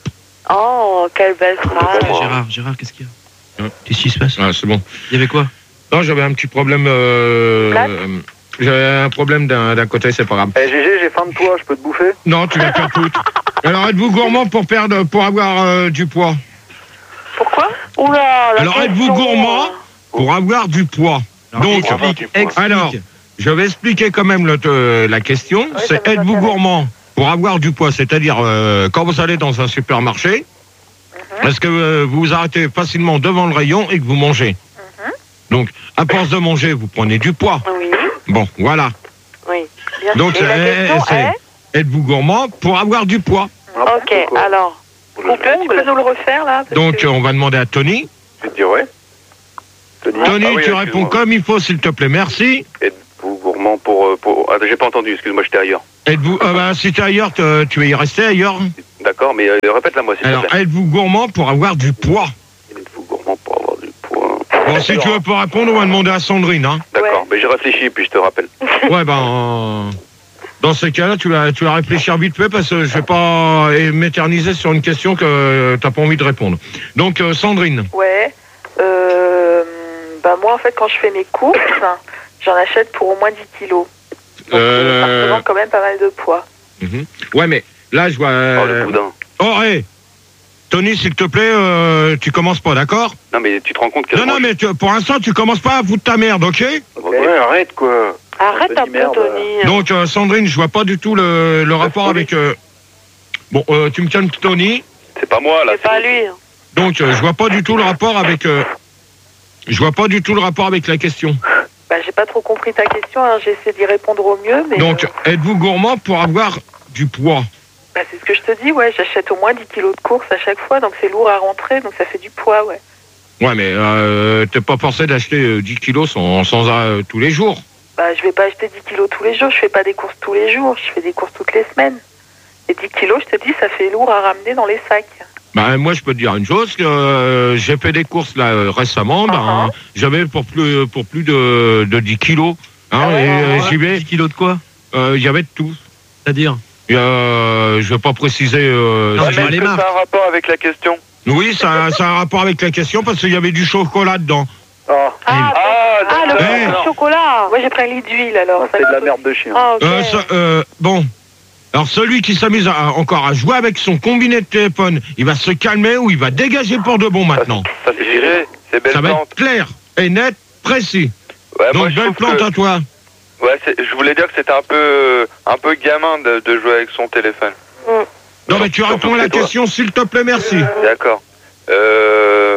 S11: Oh, quelle belle phrase.
S7: Ah, Gérard, Gérard, qu'est-ce qu'il y a Qu'est-ce qui se passe?
S1: Ah, c'est bon.
S7: Il y avait quoi?
S1: Non, j'avais un petit problème. Euh...
S11: Plate
S1: euh, J'avais un problème d'un, d'un côté, c'est pas grave.
S3: Eh, G G, j'ai faim de toi, je peux te bouffer?
S1: Non, tu vas faire tout. Alors, êtes-vous gourmand pour perdre, pour avoir euh, du poids?
S4: Pourquoi?
S11: Oula, la
S1: Alors, êtes-vous
S11: question,
S1: gourmand
S11: euh,
S1: pour avoir du poids?
S7: Alors,
S1: Donc,
S7: explique, explique.
S1: alors, je vais expliquer quand même le, euh, la question.
S4: ça
S1: c'est
S4: nous
S1: êtes-vous
S4: intéresse.
S1: gourmand pour avoir du poids? C'est-à-dire, euh, quand vous allez dans un supermarché, est-ce que euh, vous vous arrêtez facilement devant le rayon et que vous mangez? Donc, à force de manger, vous prenez du poids.
S11: Oui,
S1: Bon, voilà.
S11: oui. Bien
S1: Donc,
S11: sûr. Et la
S1: c'est-
S11: question
S1: c'est-
S11: est
S1: êtes-vous gourmand pour avoir du poids?
S11: Ok, alors.
S4: Tu peux nous le refaire là parce
S1: Donc,
S4: que-
S1: euh, on va demander à Tony.
S10: Je te dis ouais.
S1: Tony,
S10: Ah oui,
S1: tu
S10: excuse-moi.
S1: réponds comme il faut, s'il te plaît. Merci.
S10: Êtes-vous gourmand pour... euh, pour... Ah, j'ai pas entendu, excuse-moi, j'étais ailleurs.
S1: Êtes-vous, euh, bah, si t'es ailleurs, te- tu vas y rester ailleurs.
S10: D'accord, mais euh, répète-la moi, s'il te
S1: Alors,
S10: plaît.
S1: êtes-vous gourmand pour avoir du poids?
S10: Êtes-vous gourmand pour avoir du poids?
S1: Bon, si tu veux pas répondre, on va demander à Sandrine, hein.
S10: D'accord, mais j'ai réfléchi, puis je te rappelle.
S1: Ouais, ben, euh, dans ces cas-là, tu vas, tu vas réfléchir vite fait parce que je vais pas euh, m'éterniser sur une question que t'as pas envie de répondre. Donc, euh, Sandrine.
S4: Ouais. Euh, bah moi en fait quand je fais mes courses, j'en achète pour au moins dix kilos. Ça
S1: Euh,
S4: représente quand même pas mal de poids.
S1: mhm. Ouais, mais là, je vois.
S10: Oh, le
S1: euh,
S10: boudin.
S1: Oh, hé Tony, s'il te plaît, euh, tu commences pas, d'accord?
S10: Non, mais tu te rends compte que...
S1: Non, non, mais tu- pour l'instant, tu commences pas à foutre ta merde, ok?
S10: Ouais, arrête, quoi.
S11: Arrête un peu, Tony.
S1: Donc, euh, Sandrine, je vois pas du tout le, le rapport avec... euh, Bon, euh, tu me calmes, Tony.
S10: C'est pas moi, là.
S11: C'est pas lui.
S1: Donc, euh, je vois pas du tout le rapport avec... euh, Je vois pas du tout le rapport avec la question.
S4: Bah j'ai pas trop compris ta question, hein. J'essaie d'y répondre au mieux, mais
S1: Donc,
S4: euh,
S1: êtes-vous gourmand pour avoir du poids?
S4: bah, c'est ce que je te dis, ouais, j'achète au moins dix kilos de courses à chaque fois, donc c'est lourd à rentrer, donc ça fait du poids, ouais.
S1: Ouais, mais euh, t'es pas forcé d'acheter euh, dix kilos sans, sans euh, tous les jours.
S4: Bah je vais pas acheter dix kilos tous les jours, je fais pas des courses tous les jours, je fais des courses toutes les semaines. Et dix kilos, je te dis, ça fait lourd à ramener dans les sacs.
S1: Bah, moi, je peux te dire une chose, que euh, j'ai fait des courses là euh, récemment, ben, j'avais pour plus, pour plus de, de dix kilos. Hein, et euh, j'y vais.
S7: dix kilos de quoi?
S1: Il y avait de tout.
S7: C'est-à-dire?
S1: Euh, je vais pas préciser. Euh,
S6: Ouais,
S1: si
S6: mais
S1: je-
S6: est-ce que ça a un rapport avec la question?
S1: Oui, ça, ça a un rapport avec la question parce qu'il y avait du chocolat dedans.
S3: Ah,
S11: Ah, ah le
S1: Eh.
S11: bon chocolat.
S4: Moi j'ai pris un litre d'huile alors.
S3: c'est de la merde de chien.
S11: Ah, ok.
S1: Euh, ça- euh, bon. Alors celui qui s'amuse à- encore à jouer avec son combiné de téléphone, il va se calmer ou il va dégager pour de bon maintenant.
S6: Ça c'est géré, c'est belle
S1: Ça va
S6: plante.
S1: être clair et net, précis.
S6: Ouais, moi,
S1: Donc
S6: je
S1: belle
S6: trouve
S1: plante
S6: que-
S1: à toi.
S6: Ouais, c'est- je voulais dire que c'était un peu, un peu gamin de, de jouer avec son téléphone.
S1: Non mais tu réponds à la
S6: c'est toi.
S1: question s'il te plaît, merci.
S6: D'accord. Euh...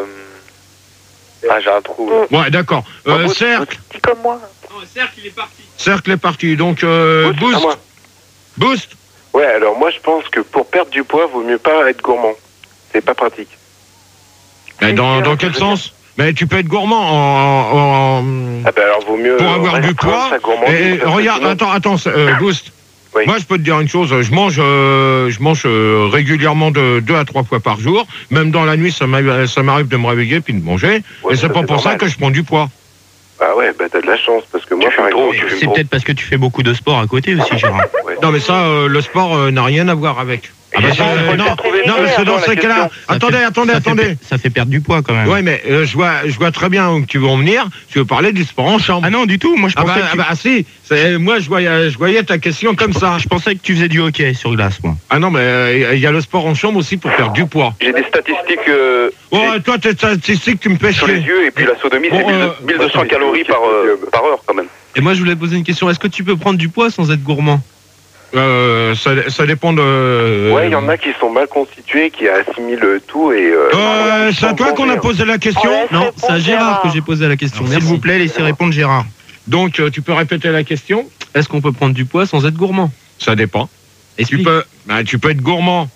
S6: Ah, j'ai un trou. là.
S1: Ouais, d'accord. Euh, cercle,
S4: Dis comme moi.
S5: Non, cercle, il est parti.
S1: cercle est parti. Donc euh,
S10: Boost, à
S1: boost,
S10: moi.
S1: boost.
S10: Ouais, alors moi je pense que pour perdre du poids, vaut mieux pas être gourmand. C'est pas pratique.
S1: Mais dans, dans quel sens? Mais tu peux être gourmand en, en- en-
S10: Ah ben alors vaut mieux...
S1: pour
S10: euh,
S1: avoir du
S10: restreindre
S1: poids.
S10: sa gourmandise,
S1: Et,
S10: parce que
S1: regarde,
S10: sinon-
S1: attends, attends, euh, boost.
S10: Oui.
S1: Moi, je peux te dire une chose. Je mange, euh, je mange euh, régulièrement de deux à trois fois par jour. Même dans la nuit, ça m'arrive, ça m'arrive de me réveiller puis de manger.
S10: Ouais,
S1: et c'est
S10: ça,
S1: pas
S10: c'est
S1: pour ça
S10: normal.
S1: que je prends du poids.
S10: Ah ouais, bah t'as de la chance, parce que moi, par exemple, je
S2: C'est
S10: fume trop.
S2: peut-être parce que tu fais beaucoup de sport à côté aussi, Gérard.
S10: Ouais.
S1: Non, mais ça, euh, le sport euh, n'a rien à voir avec. Ah bah,
S6: Et
S1: ça,
S6: je
S1: euh,
S6: peux
S1: non,
S6: te trouver
S1: non, mais c'est dans
S6: la
S1: ces cas-là.
S6: question.
S2: Ça
S1: Attendez,
S2: fait-
S1: attendez,
S2: ça fait
S1: attendez.
S2: per- Ça fait perdre du poids quand même.
S1: Ouais, mais euh, je vois, je vois très bien où tu veux en venir. Tu veux parler du sport en chambre.
S2: Ah non, du tout. Moi, je
S1: Ah
S2: pensais,
S1: bah,
S2: que tu...
S1: ah bah, si. C'est- Moi, je voyais, je voyais ta question comme ça.
S2: je pensais que tu faisais du hockey sur glace, moi.
S1: Ah non, mais euh, il y a le sport en chambre aussi pour perdre du poids.
S10: J'ai des statistiques euh,
S1: Oh, toi, tes statistiques, tu me fais
S10: sur les
S1: chier.
S10: yeux, et puis la sodomie, c'est
S1: Bon, euh,
S10: mille deux cents calories par, euh, par heure, quand même.
S7: Et moi, je voulais poser une question. Est-ce que tu peux prendre du poids sans être gourmand?
S1: Euh, ça, ça dépend de.
S10: Ouais, il y en a qui sont mal constitués, qui assimilent tout, et... Euh,
S1: Euh, c'est à toi qu'on a posé la question.
S7: Non, c'est à Gérard que j'ai posé la question.
S2: Alors, S'il
S7: Merci.
S2: vous plaît, laissez répondre Gérard.
S1: Donc, euh, tu peux répéter la question?
S7: Est-ce qu'on peut prendre du poids sans être gourmand?
S1: Ça dépend. Tu
S7: Explique.
S1: peux, bah, tu peux être gourmand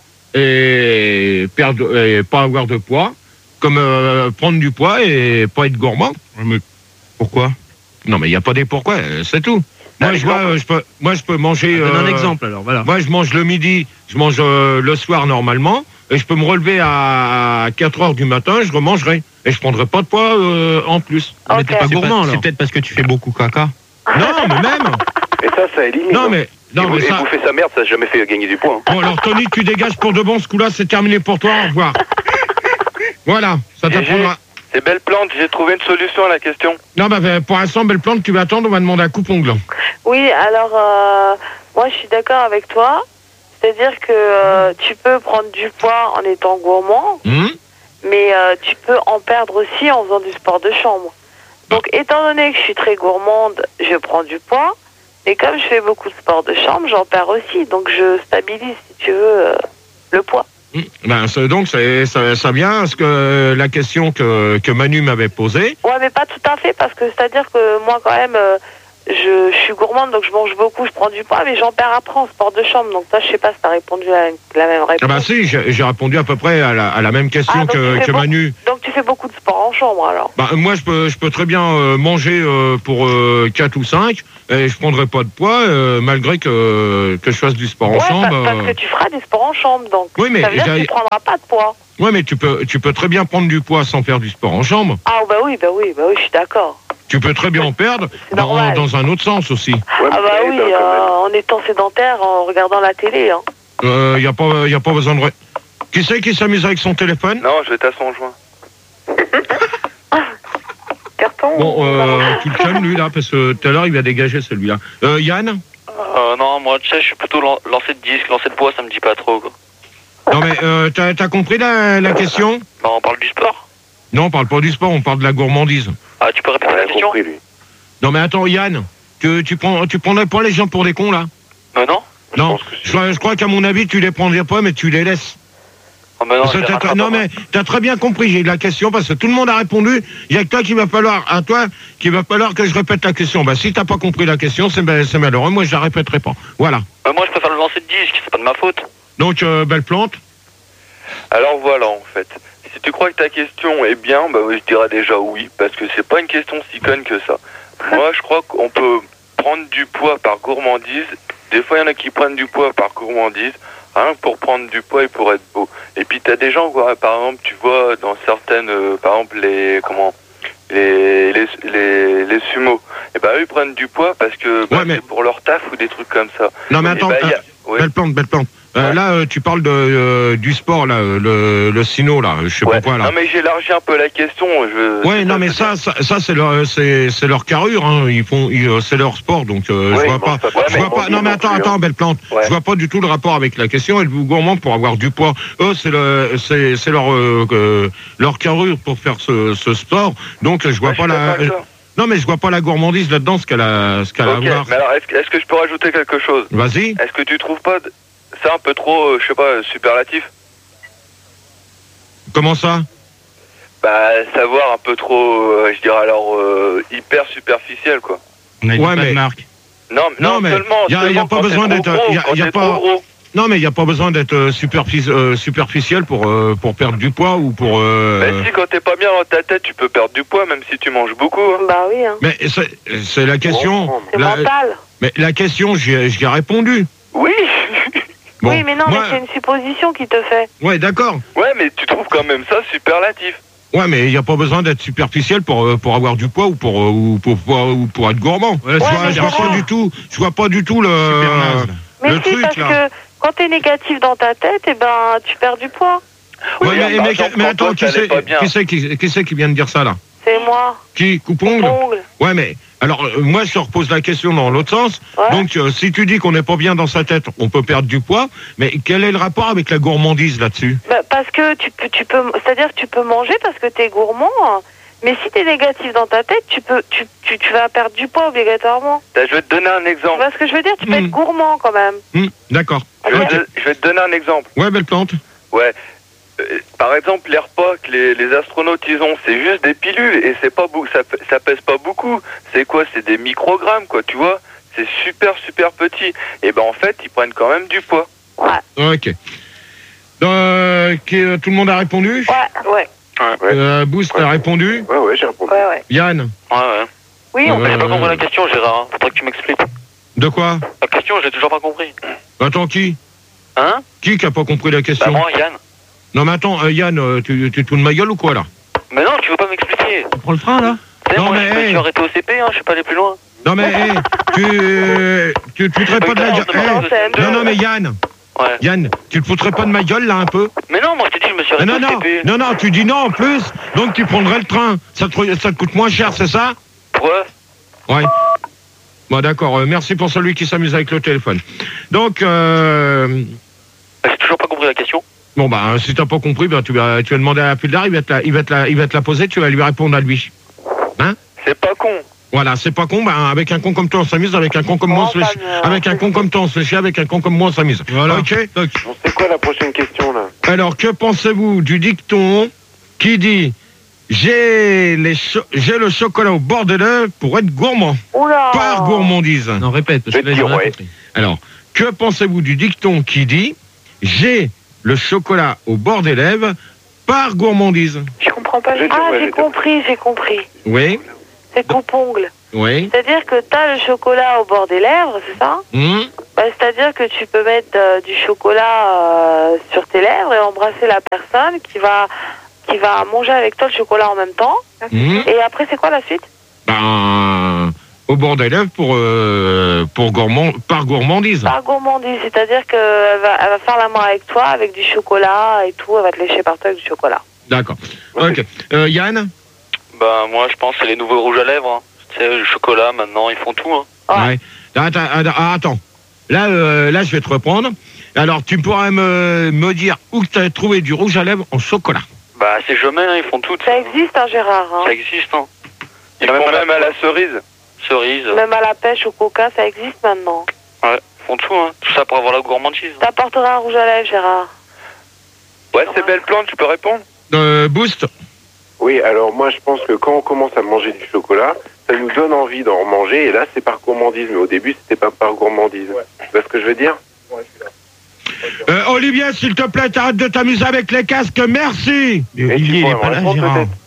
S1: et perdre et pas avoir de poids, comme euh, prendre du poids et pas être gourmand.
S2: Mais pourquoi?
S1: Non, mais il n'y a pas des pourquoi, euh, c'est tout. Moi,
S10: Un
S1: je vois,
S10: exemple.
S1: euh, je peux, moi, je peux manger.
S7: Donne un
S1: euh,
S7: exemple alors, voilà.
S1: Moi, je mange le midi, je mange euh, le soir normalement, et je peux me relever à quatre heures du matin, je remangerai. Et je prendrai pas de poids euh, en plus.
S7: Mais t'es pas
S2: C'est
S7: gourmand
S2: c'est
S7: alors.
S2: peut-être parce que tu fais beaucoup caca.
S1: Non, mais même.
S10: Et ça, ça élimine.
S1: Non,
S10: hein.
S1: mais. Non,
S10: et,
S1: mais
S10: et
S1: ça.
S10: bouffer sa merde, ça n'a jamais fait gagner du poids. hein.
S1: Bon, alors, Tony, tu dégages pour de bon, ce coup-là, c'est terminé pour toi, au revoir. Voilà, ça t'apprendra.
S6: C'est belle plante, j'ai trouvé une solution à la question.
S1: Non, bah, bah, pour l'instant, belle plante, tu vas attendre, on va demander à coupe-ongle.
S11: Oui, alors, euh, moi, je suis d'accord avec toi. C'est-à-dire que euh, tu peux prendre du poids en étant gourmand,
S1: Hum
S11: mais euh, tu peux en perdre aussi en faisant du sport de chambre. Donc, étant donné que je suis très gourmande, je prends du poids. Et comme je fais beaucoup de sport de chambre, j'en perds aussi. Donc, je stabilise, si tu veux, euh, le poids.
S1: Hum. Ben, c'est- donc, c'est- ça, ça vient à ce que la question que, que Manu m'avait posée.
S11: Ouais, mais pas tout à fait, parce que c'est-à-dire que moi, quand même, euh, je, je suis gourmande, donc je mange beaucoup, je prends du poids, mais j'en perds après en sport de chambre. Donc toi, je sais pas si t'as répondu à la même réponse.
S1: Ah bah si, j'ai j'ai répondu à peu près à la, à la même question
S11: Ah, donc
S1: que,
S11: tu fais
S1: que
S11: beaucoup-
S1: Manu.
S11: Donc tu fais beaucoup de sport en chambre, alors.
S1: Bah, moi, je peux, je peux très bien euh, manger euh, pour euh, quatre ou cinq et je prendrai pas de poids euh, malgré que, que je fasse du sport en
S11: Ouais,
S1: chambre.
S11: parce, parce
S1: euh.
S11: que tu feras des sports en chambre, donc
S1: Oui, mais
S11: ça veut dire que
S1: j'ai-
S11: tu prendras pas de poids.
S1: Ouais, mais tu peux, tu peux très bien prendre du poids sans faire du sport en chambre.
S11: Ah bah oui, bah oui, bah oui, je suis d'accord.
S1: Tu peux très bien en perdre dans,
S11: normal.
S1: dans un autre sens aussi.
S11: ah bah oui, euh, en étant sédentaire, en regardant la télé. Hein.
S1: Il euh, n'y a, pas- y a pas besoin de... ré- Qui c'est qui s'amuse avec son téléphone?
S6: Non, je vais à son joint.
S4: Carton.
S1: Bon, euh, tu le calmes lui là, parce que tout à l'heure il va dégager celui-là. Euh, Yann?
S9: Euh, non, moi, tu sais, je suis plutôt lan- lancer de disque, lancer de poids, ça me dit pas trop, quoi.
S1: Non mais euh, t'as t'as compris la, la question?
S9: Bah, on parle du sport.
S1: Non, on parle pas du sport, on parle de la gourmandise.
S9: Ah, tu peux répéter la question?
S1: Non mais attends Yann, tu, tu, prends, tu prendrais pas les gens pour des cons là?
S9: Euh, non.
S1: Non, je, crois- je crois qu'à mon avis tu les prendrais pas mais tu les laisses.
S9: Oh, mais non,
S1: Parce que
S9: je les
S1: t'as-
S9: rattrape
S1: non
S9: pas.
S1: mais t'as très bien compris j'ai la question parce que tout le monde a répondu. Il y a que toi qui va falloir, à toi, qu'il va falloir que je répète la question. Bah si t'as pas compris la question, c'est ben- c'est malheureux. Moi je la répéterai pas. Voilà.
S9: Euh, moi, je préfère le lancer de disque, c'est pas de ma faute.
S1: Donc euh, belle plante.
S6: Alors voilà, en fait. Si tu crois que ta question est bien, bah oui, je dirais déjà oui, parce que c'est pas une question si conne que ça. Moi, je crois qu'on peut prendre du poids par gourmandise. Des fois, il y en a qui prennent du poids par gourmandise, rien que pour prendre du poids et pour être beau. Et puis, t'as des gens, quoi, par exemple, tu vois, dans certaines, euh, par exemple, les, comment, les, les, les, les sumos, et bah eux, ils prennent du poids parce que bah, c'est pour leur taf ou des trucs comme ça.
S1: Non mais
S6: Et
S1: attends,
S6: bah, y a-
S1: euh, belle plante, belle plante. Euh, Là euh, tu parles de, euh, du sport là, euh, le, le sino là, je sais pas quoi là.
S6: Non mais j'ai élargi un peu la question. Je...
S1: Ouais, non, mais ça, ça, ça c'est leur, c'est, c'est leur carrure, hein. Ils font, ils, euh, c'est leur sport, donc euh,
S6: Ouais,
S1: je vois
S6: ils
S1: pas.
S6: mangent pas
S1: Je vois
S6: vraiment
S1: pas. Non, mais
S6: non
S1: attends,
S6: plus,
S1: attends,
S6: hein.
S1: belle plante.
S6: Ouais.
S1: Je vois pas du tout le rapport avec la question. Êtes-vous gourmand pour avoir du poids? Eux, c'est le, c'est, c'est leur, euh, euh, leur carrure pour faire ce, ce sport. Donc je vois pas la. Non, mais je vois pas la gourmandise là-dedans, ce qu'elle a, ce qu'elle a
S6: Ok,
S1: à voir.
S6: mais alors est-ce que, est-ce que je peux rajouter quelque chose?
S1: Vas-y.
S6: Est-ce que tu trouves pas d- ça un peu trop, euh, je sais pas, superlatif?
S1: Comment ça?
S6: Bah, savoir un peu trop, euh, je dirais alors, euh, hyper superficiel, quoi.
S2: On a dit
S1: Ouais,
S2: pas
S1: mais-
S2: de marque.
S6: Non,
S1: Non,
S6: non,
S1: mais
S6: seulement,
S1: y a, y a
S6: seulement
S1: pas
S6: quand
S1: besoin
S6: c'est
S1: d'être.
S6: trop gros,
S1: y a-
S6: quand
S1: y a
S6: c'est
S1: pas.
S6: trop gros.
S1: Non, mais il n'y a pas besoin d'être euh, superfi- euh, superficiel pour, euh, pour perdre du poids ou pour. euh,
S6: Bah si, quand t'es pas bien dans ta tête, tu peux perdre du poids, même si tu manges beaucoup. Hein.
S11: Bah oui, hein.
S1: Mais c'est, c'est la question.
S11: C'est
S1: la-
S11: mental.
S1: Mais la question, j'y ai, j'y ai répondu.
S6: Oui.
S1: Bon,
S11: oui, mais non,
S1: moi-
S11: mais c'est une supposition qui te fait.
S1: Ouais, d'accord.
S6: Ouais, mais tu trouves quand même ça superlatif.
S1: Ouais, mais il n'y a pas besoin d'être superficiel pour, euh, pour avoir du poids ou pour, euh, ou pour, pour, ou pour être gourmand. je, vois,
S11: mais
S1: je vois
S11: Laurent-
S1: pas du tout, je vois pas du tout le,
S11: Mais
S1: le
S11: si,
S1: truc
S11: parce
S1: là.
S11: que quand t'es négatif dans ta tête, eh ben, tu perds du poids.
S1: Ouais, mais,
S6: par
S1: mais,
S6: exemple,
S1: mais
S6: quand
S1: attends,
S6: toi,
S1: qui
S6: ça allait
S1: c'est
S6: pas bien.
S1: qui, c'est qui, qui, c'est qui vient de dire ça là?
S11: C'est moi.
S1: Qui? Coupongle?
S11: Coupongle.
S1: Ouais, mais alors euh, moi je te repose la question dans l'autre sens.
S11: Ouais.
S1: Donc euh, si tu dis qu'on n'est pas bien dans sa tête, on peut perdre du poids. Mais quel est le rapport avec la gourmandise là-dessus?
S11: Bah, parce que tu peux, tu peux, c'est-à-dire que tu peux manger parce que t'es gourmand. hein. Mais si t'es négatif dans ta tête, tu peux, tu, tu, tu vas perdre du poids obligatoirement.
S6: Bah, je vais te donner un
S11: Tu
S6: exemple.
S11: vois ce que je veux dire? Tu peux
S1: Hmm.
S11: être gourmand quand même.
S1: Hmm, d'accord.
S6: Je vais,
S1: Ok.
S6: te, je vais te donner un exemple.
S1: Ouais, belle plante.
S6: Ouais. Euh, par exemple, les repas que les, les astronautes ils ont, c'est juste des pilules et c'est pas beau, ça, p- ça pèse pas beaucoup. C'est quoi? C'est des microgrammes, quoi, tu vois? C'est super super petit. Et ben en fait, ils prennent quand même du poids.
S1: Ok. Euh, qui- euh, tout le monde a répondu?
S11: Ouais, ouais.
S1: Euh, Boost a répondu?
S10: Ouais, ouais, j'ai répondu.
S11: Ouais, ouais.
S1: Yann?
S9: Ouais, ouais.
S11: Oui, on
S1: Euh,
S9: J'ai pas compris la question, Gérard. hein. Faudrait que tu m'expliques.
S1: De quoi?
S9: La question, j'ai toujours pas compris.
S1: Attends, qui?
S9: Hein?
S1: Qui qui a pas compris la
S9: Bah,
S1: question?
S9: moi, Yann.
S1: Non, mais attends, euh, Yann, euh, tu, tu te fous de ma gueule ou quoi là?
S9: Mais non, tu veux pas m'expliquer.
S7: Tu prends le train là?
S9: Tu sais,
S1: Non,
S9: moi,
S1: mais,
S9: je me
S1: hey.
S9: suis arrêté au C P, hein, je suis pas allé plus loin.
S1: Non, mais hey, tu, euh, tu, tu te foutrais pas de la gueule.
S9: Oui,
S1: Hey, non, non, mais Yann,
S9: Ouais.
S1: Yann, tu te foutrais pas de ma gueule là un peu?
S9: Mais non, moi, je t'ai dit, je me suis
S1: Non,
S9: arrêté
S1: non,
S9: au
S1: non,
S9: C P.
S1: non, non, tu dis non en plus, donc tu prendrais le train. Ça te, ça te coûte moins cher, c'est ça?
S9: Pourquoi?
S1: Ouais. Bon, d'accord, euh, merci pour celui qui s'amuse avec le téléphone. Donc, euh,
S9: J'ai toujours pas compris la question.
S1: bon, bah, si t'as pas compris, bah, tu vas, tu vas demander à Puldar, il va te la, il va te la, il va te la poser, tu vas lui répondre à lui. Hein?
S6: C'est pas con.
S1: Voilà, c'est pas con, bah, avec un con comme toi on s'amuse, avec un con comme moi on se fait chier, avec un con comme toi on se fait chier, avec un con comme moi on s'amuse.
S2: Voilà.
S1: Ok.
S10: Bon, c'est quoi la prochaine question là?
S1: Alors, que pensez-vous du dicton qui dit j'ai les cho- j'ai le chocolat au bord des lèvres pour être gourmand.
S11: Oula.
S1: Par gourmandise.
S7: Non, répète, parce
S10: Je
S7: que
S10: vais
S7: là,
S10: te
S7: j'ai
S10: dire
S7: rien
S10: ouais.
S7: compris.
S1: Alors, que pensez-vous du dicton qui dit j'ai le chocolat au bord des lèvres par gourmandise?
S4: Je comprends pas.
S10: Je vais te dire
S11: Ah,
S10: ouais, je
S11: j'ai
S10: vais te dire.
S11: compris, j'ai compris.
S1: Oui,
S11: C'est coupe-ongle.
S1: oui.
S11: C'est-à-dire que t'as le chocolat au bord des lèvres, c'est ça?
S1: Hum,
S11: Bah, c'est-à-dire que tu peux mettre euh, du chocolat euh, sur tes lèvres et embrasser la personne qui va qui va manger avec toi le chocolat en même temps.
S1: hum.
S11: Et après, c'est quoi la suite?
S1: Ben, au bord des lèvres pour, euh, pour gourmand, par gourmandise.
S11: Par gourmandise, c'est-à-dire qu'elle va, elle va faire l'amour avec toi avec du chocolat et tout, elle va te lécher partout avec du chocolat.
S1: D'accord. Ok. Euh, Yann?
S9: Bah, moi, je pense que c'est les nouveaux rouges à lèvres. Hein. Tu sais, le chocolat, maintenant, ils font tout. Hein.
S11: Ouais.
S1: Ouais. Attends, attends, ah, attends. Là, euh, là, je vais te reprendre. Alors, tu pourrais me, me dire où tu as trouvé du rouge à lèvres en chocolat.
S9: Bah, c'est jamais, hein, ils font tout.
S11: Ça existe, hein, Gérard. Hein.
S9: Ça existe, hein.
S6: Ils font même à la cerise.
S9: Cerise.
S11: Même à la pêche, au coca, ça existe maintenant.
S9: Ouais, ils font tout, hein. Tout ça pour avoir la gourmandise.
S11: T'apporteras un rouge à lèvres, Gérard.
S6: Ouais, c'est belle plante, tu peux répondre.
S1: Euh, Boost?
S10: Oui, alors moi je pense que quand on commence à manger du chocolat, ça nous donne envie d'en manger et là c'est par gourmandise. Mais au début c'était pas par gourmandise. Tu vois ce que je veux dire?
S1: Euh, Olivier, s'il te plaît, t'arrêtes de t'amuser avec les casques, merci.
S10: Et
S2: Olivier,
S10: tu
S2: il est
S10: pourrais
S2: pas
S10: me
S2: là,
S10: répondre,
S2: Gérard.
S10: peut-être?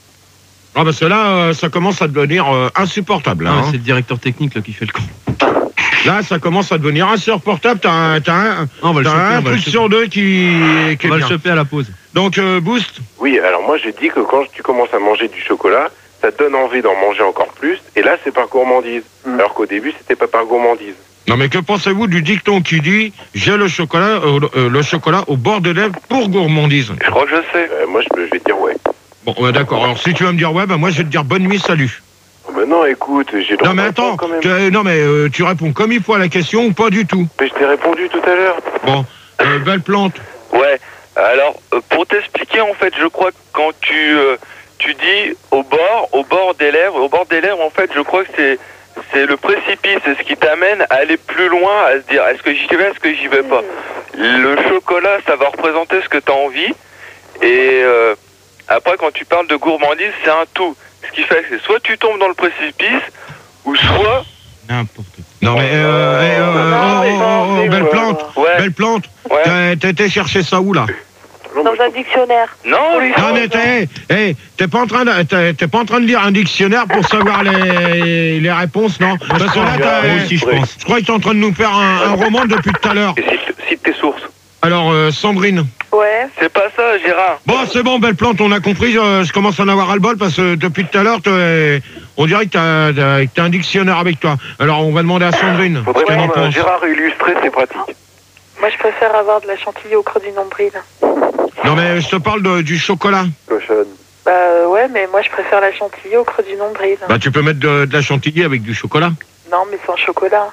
S1: Ah, parce que là, euh, ça commence à devenir euh, insupportable. Là,
S7: Ah,
S1: hein.
S7: c'est le directeur technique là, qui fait le con.
S1: Là, ça commence à devenir insupportable. T'as un, t'as un,
S7: Ah, on va le
S1: t'as
S7: choper,
S1: un
S7: on va le
S1: truc
S7: choper.
S1: sur deux qui, qui
S7: On
S1: est
S7: va le
S1: bien.
S7: choper à la pause.
S1: Donc, euh, Boost?
S10: Oui, alors moi j'ai dit que quand tu commences à manger du chocolat, ça te donne envie d'en manger encore plus et là c'est par gourmandise. Alors qu'au début c'était pas par gourmandise.
S1: Non, mais que pensez-vous du dicton qui dit j'ai le chocolat, euh, euh, le chocolat au bord des lèvres pour gourmandise?
S6: Je crois que je sais.
S10: Euh, moi je, je vais te dire ouais.
S1: Bon, ouais, d'accord. Alors, si tu vas me dire ouais, bah moi je vais te dire bonne nuit, salut.
S10: Oh, ben non, écoute, j'ai le droit
S1: Non, mais
S10: de
S1: attends.
S10: répondre quand même.
S1: tu- non, mais euh, tu réponds comme il faut à la question ou pas du tout?
S10: Mais je t'ai répondu tout à l'heure.
S1: Bon, euh, belle plante.
S6: Ouais. Alors, euh, pour t'expliquer, en fait, je crois que quand tu euh, tu dis au bord, au bord des lèvres, au bord des lèvres, en fait, je crois que c'est c'est le précipice, c'est ce qui t'amène à aller plus loin, à se dire est-ce que j'y vais, est-ce que j'y vais pas. Le chocolat, ça va représenter ce que tu as envie. Et euh, après, quand tu parles de gourmandise, c'est un tout. Ce qui fait que c'est soit tu tombes dans le précipice, ou soit...
S2: N'importe quoi.
S1: Non, mais euh, eh, euh, oh, oh, oh, oh, belle plante.
S6: Ouais.
S1: Belle plante.
S6: Ouais.
S1: T'as- T'as été chercher ça où là?
S11: Dans un dictionnaire.
S6: Non, lui,
S1: Non, mais t'es hey, t'es pas en train de t'es- t'es pas en train de lire un dictionnaire pour savoir les, les réponses, non? Parce que là, t'as-
S2: Moi aussi, je pense.
S1: je crois que t'es en train de nous faire un, un roman depuis tout à l'heure.
S10: Et cite, cite tes sources.
S1: Alors, euh, Sandrine.
S4: Ouais.
S6: c'est pas ça, Gérard.
S1: Bon, c'est bon, belle plante, on a compris. Je, je commence à en avoir ras-le-bol parce que depuis tout à l'heure, t'es- on dirait que t'as t'as- que t'as un dictionnaire avec toi. Alors, on va demander à Sandrine.
S10: Faudrait
S1: ce qu'elle en
S10: prendre un
S1: pense.
S10: Gérard illustré, c'est pratique.
S4: Moi, je préfère avoir de la chantilly au creux du nombril.
S1: Non, mais je te parle de- du chocolat.
S10: Cochonne.
S4: Bah euh, ouais, mais moi, je préfère la chantilly au creux du nombril.
S1: Bah, tu peux mettre de, de la chantilly avec du chocolat.
S4: Non, mais sans chocolat.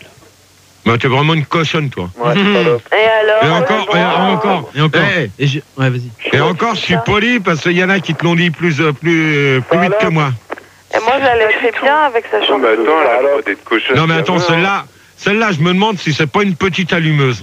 S1: Bah, t'es vraiment une cochonne, toi.
S10: Ouais, c'est pas l'offre.
S11: Et alors
S1: Et encore, et encore.
S7: Et encore.
S1: Eh,
S7: Et j'ai- Ouais, vas-y.
S1: et encore, je suis poli parce qu'il y en a qui te l'ont dit plus, euh, plus, euh, plus vite que moi.
S11: Et moi, je la laisserai bien avec sa
S10: Non,
S11: chantilly.
S10: mais attends, elle a le droit d'être cochonne.
S1: Non, mais attends,
S10: c'est vrai, hein.
S1: celle-là, celle-là, je me demande si c'est pas une petite allumeuse.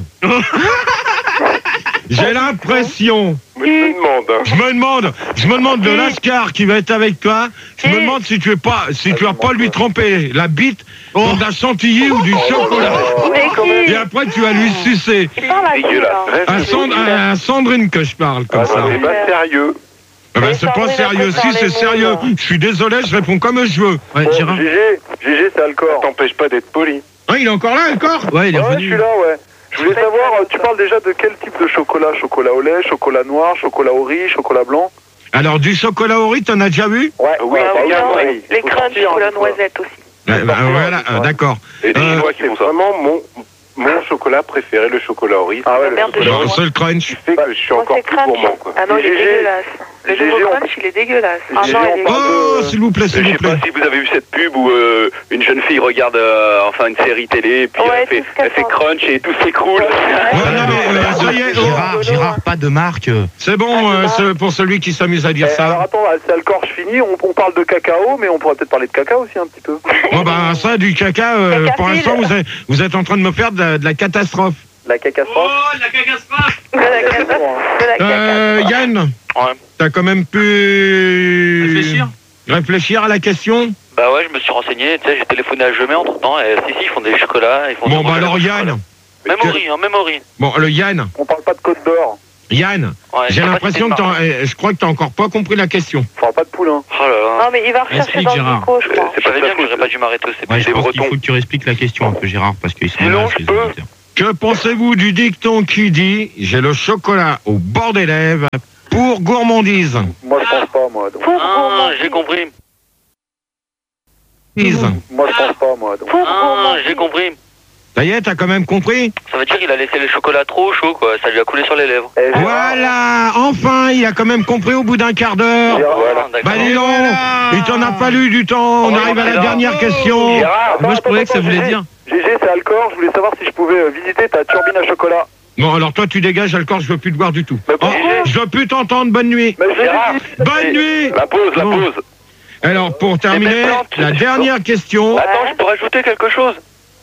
S1: J'ai l'impression,
S10: Mais je me demande, hein.
S1: je me demande, je me demande de Lascar qui va être avec toi. Je me demande si tu es pas, si tu vas pas lui tremper la bite dans de la chantilly ou du chocolat.
S11: Mais qui
S1: Et après, tu vas lui sucer.
S11: Il parle à qui,
S10: Dégueulasse.
S11: là
S10: Reste
S1: À, Sand- à Sandrine que je parle comme
S10: Ah,
S1: ça.
S10: non, c'est pas sérieux.
S1: Ah ben,
S11: Mais
S1: c'est pas
S11: Sandrine,
S1: sérieux.
S11: elle peut
S1: Si, c'est
S11: parler
S1: sérieux.
S11: mot, là.
S1: Je suis désolé, je réponds comme je veux.
S7: Ouais, Gérard.
S3: G G, G G, c'est Alcor.
S10: Ça t'empêche pas d'être poli.
S1: Ah, il est encore là, encore?
S7: Ouais, il est
S3: Ouais, je
S7: revenu.
S3: suis là, ouais. Je voulais savoir, euh, tu parles déjà de quel type de chocolat? Chocolat au lait, chocolat noir, chocolat au riz, chocolat blanc?
S1: Alors, du chocolat au riz, t'en as déjà vu?
S3: Ouais,
S10: oui,
S3: bah,
S10: oui,
S3: regarde,
S10: oui.
S3: ouais, il
S4: Les
S3: faut
S4: crunchs,
S3: sortir,
S4: chocolat
S3: des fois.
S4: noisette aussi.
S1: Ouais, bah, voilà, euh, d'accord.
S10: Et des
S1: Euh,
S10: Chinois qui font ça. Vraiment mon, mon chocolat préféré, le chocolat au riz.
S3: Ah ouais, le
S4: Merde de
S3: chocolat
S1: Bon,
S3: au riz.
S1: c'est le crunch.
S10: Qui fait que je suis
S4: Moi,
S10: encore
S4: c'est
S10: plus
S4: crunch.
S10: gourmand, quoi.
S4: Ah non, il est
S3: G G.
S4: dégueulasse. Le
S3: G G,
S4: nouveau
S3: on-
S4: crunch, il est dégueulasse.
S11: Ah
S3: G G,
S11: non,
S3: on
S11: il est
S3: parle
S1: Oh,
S3: de-
S1: s'il vous plaît, s'il
S12: Je
S1: vous
S12: sais
S1: plaît.
S12: pas si vous avez vu cette pub où euh, une jeune fille regarde euh, enfin une série télé et puis
S11: Ouais,
S12: elle, fait,
S11: tout ce qu'elle
S12: elle fait
S11: pense.
S12: crunch et tout s'écroule.
S1: Ouais, non, mais euh, ça y est, oh,
S2: Gérard, Gérard, pas de marque. euh.
S1: c'est bon euh, c'est pour celui qui s'amuse à dire
S3: Eh, alors
S1: ça.
S3: attends, c'est Alcor, je finis. On, on parle de cacao, mais on pourrait peut-être parler de caca aussi un petit peu.
S1: Bon, bah, ça, du caca, euh,
S11: Caca
S1: pour
S11: file.
S1: l'instant, vous êtes, vous êtes en train de me faire de la, de la catastrophe.
S3: La cacastrophe.
S5: Oh, la catastrophe!
S11: De la caca. De la caca.
S1: Euh, Yann,
S9: Ouais.
S6: Ouais.
S1: T'as quand même pu...
S7: Réfléchir
S1: Réfléchir à la question.
S9: Bah ouais, je me suis renseigné, tu sais, j'ai téléphoné à Jemais entre temps, et si, si, ils font des chocolats, ils font
S1: Bon,
S9: des
S1: bah alors Yann.
S9: Memory, hein, Memory.
S1: Bon, le Yann.
S3: On parle pas de Côte d'Or.
S1: Yann,
S9: Ouais,
S1: j'ai
S9: je sais pas
S1: l'impression
S9: si
S1: que
S9: c'est
S1: t'as- euh, je crois que t'as encore pas compris la question.
S3: On parle pas de poulain.
S9: Oh là là.
S11: Non, mais il va rechercher
S7: Explique,
S11: dans le
S7: Gérard.
S11: micro, je crois.
S9: C'est pas bien que j'aurais pas dû m'arrêter, c'est
S7: Ouais,
S9: plus
S7: je
S9: des
S7: pense qu'il
S9: Bretons.
S7: faut que tu réexpliques la question un peu, Gérard, parce qu'ils sont
S6: Sinon,
S7: là,
S6: je
S7: les
S6: peux.
S7: auditeurs.
S1: Que pensez-vous du dicton qui dit « J'ai le chocolat au bord des lèvres pour gourmandise
S3: Moi, je pense pas, moi. Donc.
S11: Pour
S9: Ah,
S11: gourmandise.
S9: j'ai compris.
S3: Moi, je pense pas, moi. Donc.
S11: Pour
S9: Ah,
S11: gourmandise.
S9: j'ai compris. »
S1: Ça y est, t'as quand même compris?
S9: Ça veut dire qu'il a laissé le chocolat trop chaud, quoi. Ça lui a coulé sur les lèvres.
S3: Eh, Gérard,
S1: Voilà, enfin, il a quand même compris au bout d'un quart d'heure.
S3: Gérard,
S9: Voilà, d'accord.
S1: Bah dis donc, il t'en a fallu du temps, on
S9: Oh,
S1: arrive à la
S9: Gérard.
S1: dernière question.
S3: Gérard,
S7: Moi, je
S3: attends,
S7: croyais que ça
S3: attends,
S7: voulait
S3: Gégé.
S7: dire.
S3: Gégé, c'est Alcor. Je voulais savoir si je pouvais euh, visiter ta turbine à chocolat.
S1: Bon, alors toi, tu dégages, Alcor, je veux plus te voir du tout.
S3: Mais
S1: Oh,
S3: pourquoi
S1: je veux plus t'entendre, bonne nuit.
S3: Mais je l'ai
S12: Gérard,
S3: dit.
S1: Bonne nuit.
S12: La pause, la
S1: Bon.
S12: pause.
S1: Alors, pour terminer,
S6: belles plantes,
S1: la
S6: c'est
S1: dernière question,
S6: Attends, je peux rajouter quelque chose.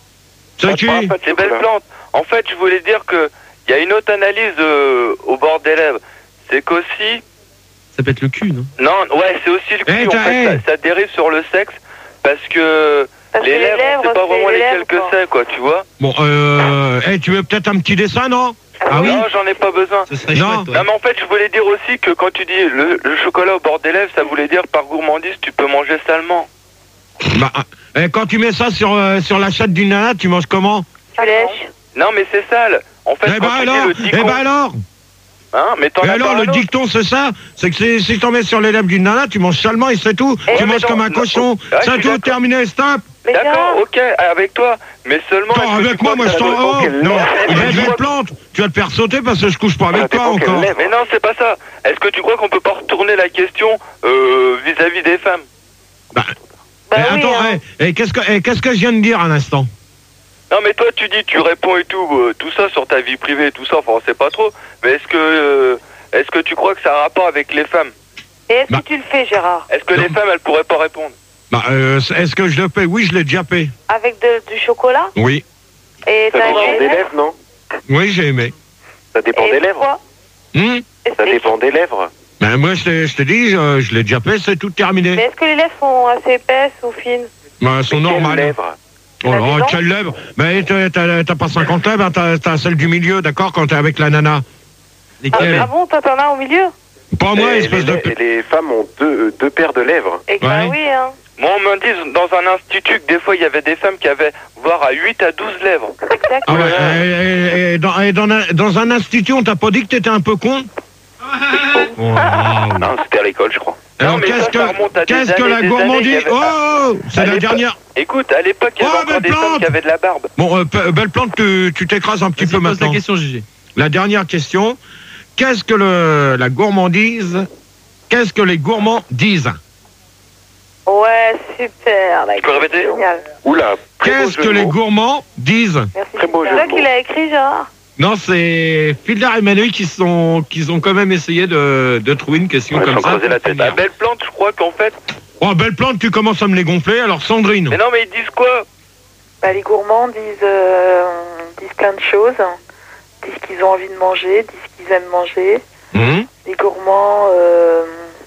S1: c'est qui?
S6: Les belles plantes. En fait, je voulais dire que il y a une autre analyse euh, au bord des lèvres. C'est qu'aussi,
S7: Ça peut être le cul, non?
S6: non, ouais, c'est aussi le cul.
S1: Eh,
S6: en
S1: t'as-
S6: fait,
S1: eh.
S6: ça, ça dérive sur le sexe parce que
S11: Parce que
S6: les lèvres, on sait pas
S11: c'est
S6: vraiment
S11: les
S6: lesquelles
S11: lèvres,
S6: que
S11: quoi.
S6: c'est, quoi, tu vois.
S1: Bon, euh, eh, tu veux peut-être un petit dessin, non? Ah oui?
S6: Non, j'en ai pas besoin.
S7: Ce serait
S1: Non.
S7: chouette, ouais.
S6: Non, mais en fait, je voulais dire aussi que quand tu dis le, le chocolat au bord des lèvres, ça voulait dire par gourmandise, tu peux manger salement.
S1: Bah, eh, quand tu mets ça sur, euh, sur la chatte d'une nana, tu manges comment?
S11: Tu lèches.
S6: Non, mais c'est sale. En fait,
S1: Eh
S6: quand
S1: ben
S6: tu
S1: alors,
S6: dis le
S1: eh
S6: dicton,
S1: ben alors,
S6: hein, mais t'en
S1: et
S6: as
S1: alors
S6: pas
S1: le
S6: un autre.
S1: dicton c'est ça, c'est que c'est- si t'en mets sur les lèvres d'une nana, tu manges salement et c'est tout.
S6: Eh,
S1: tu
S6: mais
S1: manges
S6: non,
S1: comme un
S6: non,
S1: cochon.
S6: ouais, je
S1: c'est
S6: suis
S1: tout,
S6: d'accord.
S1: terminé, stop.
S11: Mais Gérard,
S6: D'accord, ok, avec toi, mais seulement.
S1: Attends,
S6: est-ce que tu
S1: avec moi,
S6: crois
S1: moi
S6: que
S1: je
S6: ça
S1: t'en...
S6: dépend
S1: Oh,
S6: quelle
S1: non,
S6: lèvre
S1: il
S6: ça
S1: va
S6: dépend-
S1: belle plante. Tu vas te faire sauter parce que je couche pas avec
S6: ça
S1: toi
S6: dépend quelle
S1: encore.
S6: lèvre. Mais non, c'est pas ça. Est-ce que tu crois qu'on peut pas retourner la question euh, vis-à-vis des femmes?
S1: Bah,
S11: bah
S1: eh,
S11: oui,
S1: attends,
S11: hein.
S1: eh, eh, qu'est-ce que eh, qu'est-ce que je viens de dire à l'instant?
S6: Non, mais toi, tu dis, tu réponds et tout, euh, tout ça sur ta vie privée, tout ça, enfin, on sait pas trop. Mais est-ce que, euh, est-ce que tu crois que ça a un rapport avec les femmes?
S11: Et est-ce
S1: Bah.
S11: que tu le fais, Gérard?
S6: Est-ce que
S1: Non.
S6: les femmes, elles pourraient pas répondre?
S1: Bah, euh, est-ce que je le paie? Oui, je l'ai déjà payé.
S11: Avec de- du chocolat?
S1: Oui,
S11: Et
S10: Ça
S11: t'as
S10: dépend
S11: aimé?
S10: des lèvres, non?
S1: oui, j'ai aimé.
S10: Ça dépend
S11: Et
S10: des lèvres.
S11: pourquoi?
S1: Hum
S11: Et-
S10: Ça
S11: et-
S10: dépend des lèvres.
S1: Ben moi, je t'ai je t'ai dit, je, je l'ai déjà payé, c'est tout
S11: Mais
S1: terminé.
S11: est-ce que les lèvres sont assez épaisses ou fines?
S1: Bah, elles sont
S10: Mais quelles
S1: normales.
S10: lèvres?
S1: Oh
S11: T'as
S1: là,
S11: des dents
S1: quelle lèvre? Ben t'as- t'as t'as pas cinquante lèvres, hein, t'as t'as celle du milieu, d'accord, quand t'es avec la nana.
S11: Ah,
S7: Lesquels?
S11: ah bon, toi t'en as au milieu?
S1: Pas moi,
S10: Et
S1: espèce de...
S10: les, les femmes ont deux, euh, deux paires de lèvres.
S11: Et que bah
S1: Ouais.
S11: oui, hein.
S6: Moi, on me dit dans un institut que des fois, il y avait des femmes qui avaient, voire à huit à douze lèvres.
S1: Ah
S11: Exactement.
S1: ouais, et, et- et dans, et dans un, dans un institut, on t'a pas dit que t'étais un peu con? Oh, wow.
S12: Non, c'était à l'école, je crois.
S1: Alors
S6: Non, mais
S1: qu'est-ce
S6: ça, ça remonte à
S1: que,
S6: des
S1: qu'est-ce que
S6: années,
S1: la
S6: des
S1: gourmandise?
S6: années, il y avait-
S1: Oh, c'est
S6: À
S1: la
S6: l'époque-
S1: dernière.
S6: Écoute, à l'époque, il y avait
S1: Oh,
S6: encore
S1: belle
S6: des femmes
S1: plante
S6: qui avaient de la barbe.
S1: Bon, euh, Pe- belle plante, tu tu t'écrases un petit
S7: Vas-y,
S1: peu
S7: pose la
S1: maintenant.
S7: question, Gégé.
S1: La dernière question. Qu'est-ce que le, la gourmandise? Qu'est-ce que les gourmands disent?
S11: Ouais, super. Là,
S6: Tu peux répéter?
S11: génial.
S10: Oula, très beau
S1: Qu'est-ce
S10: jeu
S1: que
S10: de
S1: les
S10: mots.
S1: gourmands disent?
S11: Merci.
S10: Très beau
S11: C'est
S10: jeu
S11: toi
S10: de
S11: qui
S10: mots.
S11: l'as écrit, Gérard?
S1: Non, c'est Fiedler et Manoï qui sont, qui ont quand même essayé de, de trouver une question
S12: Ouais,
S1: comme
S12: sans
S1: ça.
S12: creuser la tête.
S6: La belle plante, je crois qu'en fait.
S1: Oh, belle plante, tu commences à me les gonfler. Alors, Sandrine.
S6: Mais non, mais ils disent quoi?
S4: Bah, les gourmands disent, euh, disent plein de choses. Disent qu'ils ont envie de manger, disent qu'ils aiment manger.
S1: Hum,
S4: Les gourmands, euh,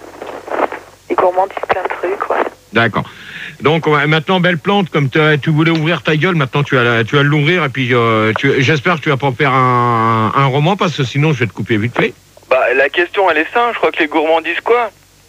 S4: les gourmands disent plein de trucs, ouais.
S1: D'accord. Donc, ouais, maintenant, belle plante, comme t'as- tu voulais ouvrir ta gueule, maintenant tu vas, la- tu vas l'ouvrir. Et puis, euh, tu- j'espère que tu vas pas faire un, un roman, parce que sinon, je vais te couper vite fait.
S6: Bah, la question, elle est simple. Je crois que les gourmands disent quoi?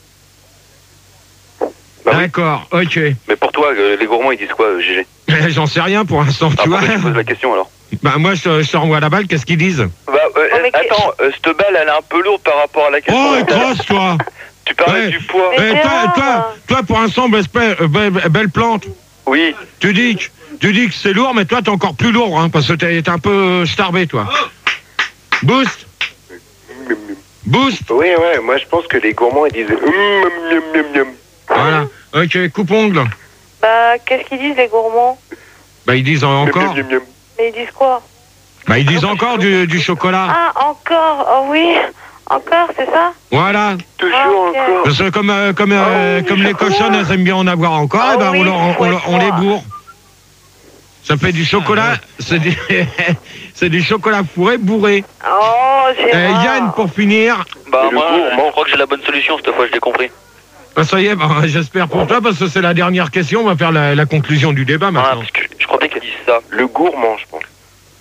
S12: Bah oui.
S1: D'accord, ok.
S12: Mais pour toi, euh, les gourmands, ils disent quoi, euh, Gégé?
S1: J'en sais rien pour l'instant,
S12: Ah,
S1: tu vois.
S12: pourquoi tu poses la question alors?
S1: Bah, moi, je, te- je te renvoie la balle, qu'est-ce qu'ils disent?
S6: Bah, euh,
S11: Oh, mais que-
S6: attends, euh, cette balle, elle est un peu lourde par rapport à la question.
S1: Oh,
S6: tout à l'heure.
S1: grosse, toi.
S6: Tu parlais
S1: Ouais.
S6: du poids.
S11: Mais
S1: Eh, toi,
S11: Gérard,
S1: toi,
S11: hein.
S1: toi, pour un semble, espèce- euh, belle, belle plante,
S6: Oui.
S1: tu dis que, tu dis que c'est lourd, mais toi, t'es encore plus lourd, hein, parce que t'es t'es un peu euh, starbé, toi. Boost, boost,
S10: Oui, ouais, moi je pense que les gourmands ils disent hum, hum, hum, hum, hum.
S1: voilà. Ok, coupe-ongle.
S11: Bah, qu'est-ce qu'ils disent, les gourmands?
S1: Bah, ils disent encore.
S10: Hum, hum, hum, hum.
S11: Mais ils disent quoi?
S1: Bah, ils disent encore du, du chocolat.
S11: Ah, encore? Oh oui, encore, c'est ça?
S1: Voilà.
S10: Toujours
S11: Ah, ok.
S10: encore.
S1: Parce que comme, euh, comme, euh,
S11: Oh,
S1: comme
S11: du
S1: les
S11: chocolat.
S1: cochonnes, elles aiment bien en avoir encore,
S11: Ah
S1: eh ben,
S11: oui,
S1: on, leur- on,
S11: faut
S1: leur- on les
S11: être
S1: bourre. Ça fait du chocolat, c'est du, c'est du chocolat fourré bourré.
S11: Oh, Gérard.
S1: Eh, Yann, pour finir.
S9: Bah, moi, je crois que j'ai la bonne solution cette fois, je l'ai compris.
S1: Ah, ça y est, bah, j'espère pour toi, parce que c'est la dernière question. On va faire la, la conclusion du débat maintenant.
S9: Ah, parce que je crois bien qu'elle dit ça.
S10: Le gourmand, je pense.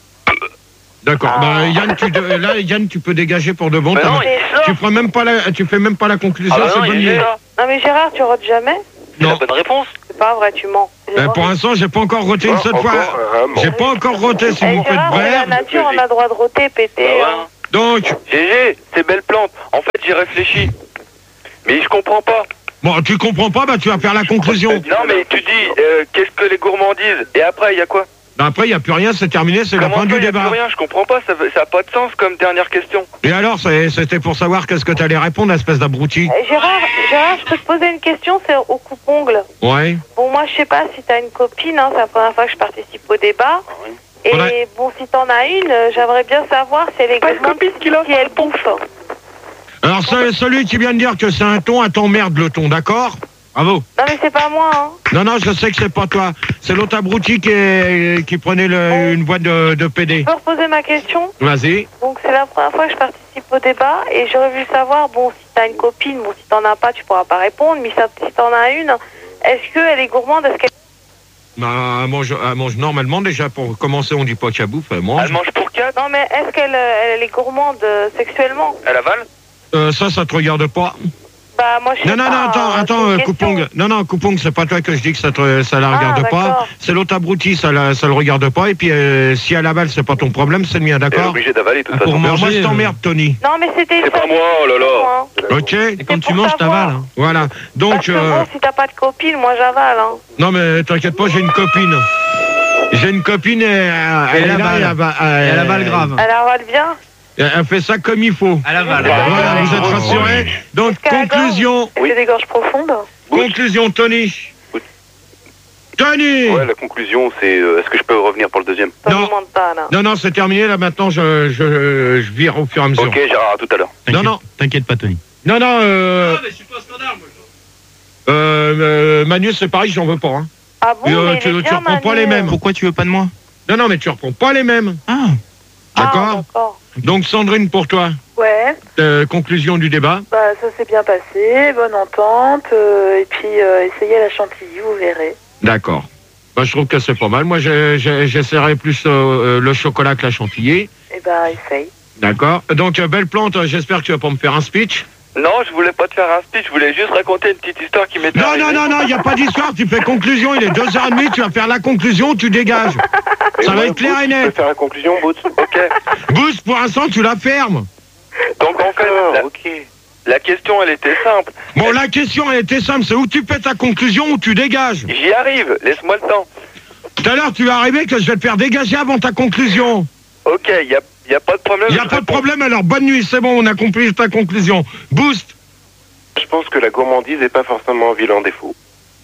S1: D'accord. Bah, Yann, tu, de- là, Yann, tu peux dégager pour de bon.
S11: Mais
S1: T'as-
S11: non, mais ça.
S1: tu feras même pas la, tu fais même pas la conclusion.
S9: Ah bah
S1: c'est
S9: non,
S1: bonne
S9: il est
S1: idée.
S9: là.
S11: Non mais Gérard, tu rotes jamais?
S9: C'est la bonne réponse.
S11: C'est pas vrai, tu mens.
S1: Euh, pour l'instant, j'ai pas encore roté une seule fois. J'ai pas encore roté, si
S11: Eh,
S1: vous faites
S11: Gérard, c'est la
S1: bref.
S11: nature, on a le droit de roter, péter. hein.
S1: Donc.
S6: G G, c'est belle plante. En fait, j'ai réfléchi. Mais je comprends pas.
S1: Bon, tu comprends pas, bah tu vas faire la conclusion.
S6: Non, mais tu dis, euh, qu'est-ce que les gourmandises? Et après, il y a quoi?
S1: Bah, après, il n'y a plus rien, c'est terminé, c'est la
S6: Comment
S1: fin
S6: ça,
S1: du
S6: y a
S1: débat.
S6: plus rien, je comprends pas, ça n'a pas de sens comme dernière question.
S1: Et alors, c'est- c'était pour savoir qu'est-ce que t'allais répondre, espèce d'abruti.
S11: Eh, Gérard, Gérard, je peux te poser une question, c'est au coupe-ongle.
S1: Ouais.
S11: Bon, moi, je sais pas si t'as une copine, hein, c'est la première fois que je participe au débat. Et
S1: Ouais.
S11: bon, si t'en as une, euh, j'aimerais bien savoir si elle est gourmande, si elle bouffe.
S1: Alors, ce- celui qui vient de dire que c'est un ton, à t'emmerde le ton, d'accord? Bravo.
S11: Non, mais c'est pas moi, hein.
S1: Non, non, je sais que c'est pas toi. C'est l'autre abruti qui, est- qui prenait le- une boîte de, de P D.
S11: Je peux reposer ma question?
S1: Vas-y.
S11: Donc, c'est la première fois que je participe au débat et j'aurais voulu savoir, bon, si t'as une copine, bon, si t'en as pas, tu pourras pas répondre, mais ça- si t'en as une, est-ce qu'elle est gourmande? Est-ce qu'elle...
S1: Bah, elle mange, elle mange normalement, déjà, pour commencer, on dit pas qu'elle bouffe, elle mange.
S6: Elle mange pour quatre?
S11: Non, mais est-ce qu'elle euh, elle est gourmande euh, sexuellement?
S6: Elle avale?
S1: Euh, ça, ça te regarde pas.
S11: Bah, moi, je sais
S1: Non, non,
S11: pas,
S1: non, attends,
S11: hein,
S1: attends,
S11: c'est une
S1: euh,
S11: question.
S1: Coupong. Non, non, Coupong, c'est pas toi que je dis que ça, te, ça la
S11: Ah,
S1: regarde pas.
S11: d'accord.
S1: C'est l'autre abruti, ça, la, ça le regarde pas. Et puis, euh, si elle avale, c'est pas ton problème, c'est le mien,
S12: Elle est
S1: d'accord?
S12: obligée d'avaler, de toute
S1: Pour
S12: façon.
S1: manger, moi, je
S7: euh,
S1: t'emmerde, Tony.
S11: Non, mais c'était...
S12: C'est pas moi, oh là là.
S1: Ok?
S7: Et quand tu
S11: pour
S7: manges,
S11: savoir.
S7: t'avales. hein.
S1: Voilà. Donc,
S11: Parce que
S1: euh,
S11: bon, si t'as pas de copine, moi, j'avale, hein.
S1: non, mais t'inquiète pas, j'ai une copine. J'ai une copine et euh,
S7: Elle
S1: est là,
S7: avale.
S1: elle va-
S7: Et elle avale grave.
S11: Elle avale bien?
S1: Elle elle fait ça comme il faut.
S7: Elle avale.
S1: Voilà, vous êtes rassurés? Donc,
S11: Est-ce qu'elle a
S1: conclusion.
S11: Est-ce que c'est des gorges profondes?
S1: Conclusion, Tony. Tony!
S12: Ouais, la conclusion, c'est euh, est-ce que je peux revenir pour le deuxième?
S11: Ça
S1: Non.
S11: me demande pas, là.
S1: Non, non, c'est terminé. Là, maintenant, je, je, je vire au fur et à mesure.
S12: Ok, Gérard, à tout à l'heure.
S1: Non, non.
S7: T'inquiète pas, Tony.
S1: Non, non, euh,
S5: Ah, mais je suis pas au standard, moi.
S1: euh, euh, Manu, c'est pareil, j'en veux pas. Hein.
S11: Ah bon,
S1: Et, euh,
S11: mais
S1: tu,
S11: il est
S1: tu
S11: bien,
S1: reprends pas
S11: Manu.
S1: les mêmes.
S7: Pourquoi tu veux pas de moi?
S1: Non, non, mais tu reprends pas les mêmes.
S7: Ah.
S11: Ah,
S1: D'accord?
S11: d'accord.
S1: Donc, Sandrine, pour toi,
S4: Ouais,
S1: euh, conclusion du débat.
S4: bah ça s'est bien passé, bonne entente, euh, et puis euh, essayez la chantilly, vous verrez.
S1: D'accord. Bah, je trouve que c'est pas mal. Moi, j'ai- j'ai- j'essaierai plus euh, euh, le chocolat que la chantilly.
S4: Eh ben, essaye.
S1: D'accord. Donc, euh, belle plante, euh, j'espère que tu vas pas me faire un speech.
S6: Non, je voulais pas te faire un speech, je voulais juste raconter une petite histoire qui m'était
S1: Non,
S6: arrivée.
S1: non, non, non, il n'y a pas d'histoire. Tu fais conclusion, il est deux heures trente, tu vas faire la conclusion, tu dégages. Ça va être clair et
S10: Tu peux
S1: net.
S10: faire la conclusion, Boots?
S6: Ok.
S1: Boost, pour l'instant, tu la fermes.
S6: Donc en fait, la,
S10: Ok.
S6: la question, elle était simple.
S1: Bon, la question, elle était simple. C'est où tu fais ta conclusion ou tu dégages.
S6: J'y arrive, laisse-moi le temps.
S1: Tout à l'heure, tu vas arriver que je vais te faire dégager avant ta conclusion.
S6: Ok, il n'y a, y a pas de problème.
S1: Il n'y a
S6: je
S1: pas de
S6: réponds.
S1: problème, alors bonne nuit, c'est bon, on a compris ta conclusion. Boost.
S10: Je pense que la gourmandise n'est pas forcément un vilain défaut.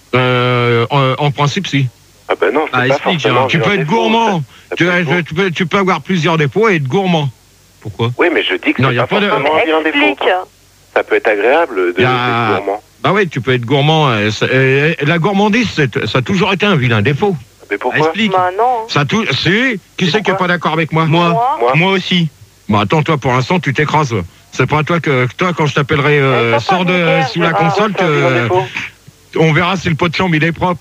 S1: Euh, en, en principe, si.
S10: Ah ben non, c'est
S7: Ah,
S10: pas
S7: explique,
S10: forcément
S7: Gérard.
S10: un
S1: Tu
S10: vilain
S1: peux être
S10: défaut,
S1: gourmand.
S10: ça- ça
S1: Tu,
S10: peut être bon.
S1: tu peux, tu peux avoir plusieurs défauts et être gourmand. Pourquoi?
S10: Oui, mais je dis que
S1: Non,
S10: c'est
S1: y a
S10: pas
S1: pas de-
S10: forcément un vilain défaut.
S11: Explique.
S10: Ça peut être agréable de
S1: Y a-
S10: d'être gourmand.
S1: Bah oui, tu peux être gourmand. euh, c'est- euh, la gourmandise, c'est- ça a toujours été un vilain défaut.
S10: Mais pourquoi?
S7: Explique.
S11: Bah non.
S1: Ça a tout. Si. Qui c'est qui est pas d'accord avec moi?
S7: Moi.
S11: Moi.
S10: Moi,
S7: aussi.
S1: Bah attends, toi, pour l'instant, tu t'écrases. C'est pas toi que toi quand je t'appellerai euh,
S11: Eh, papa,
S1: sors de
S11: Joker,
S1: sous la
S11: Gérard.
S1: console
S10: c'est un vilain
S1: que
S10: défaut.
S1: on verra si le pot de chambre il est propre.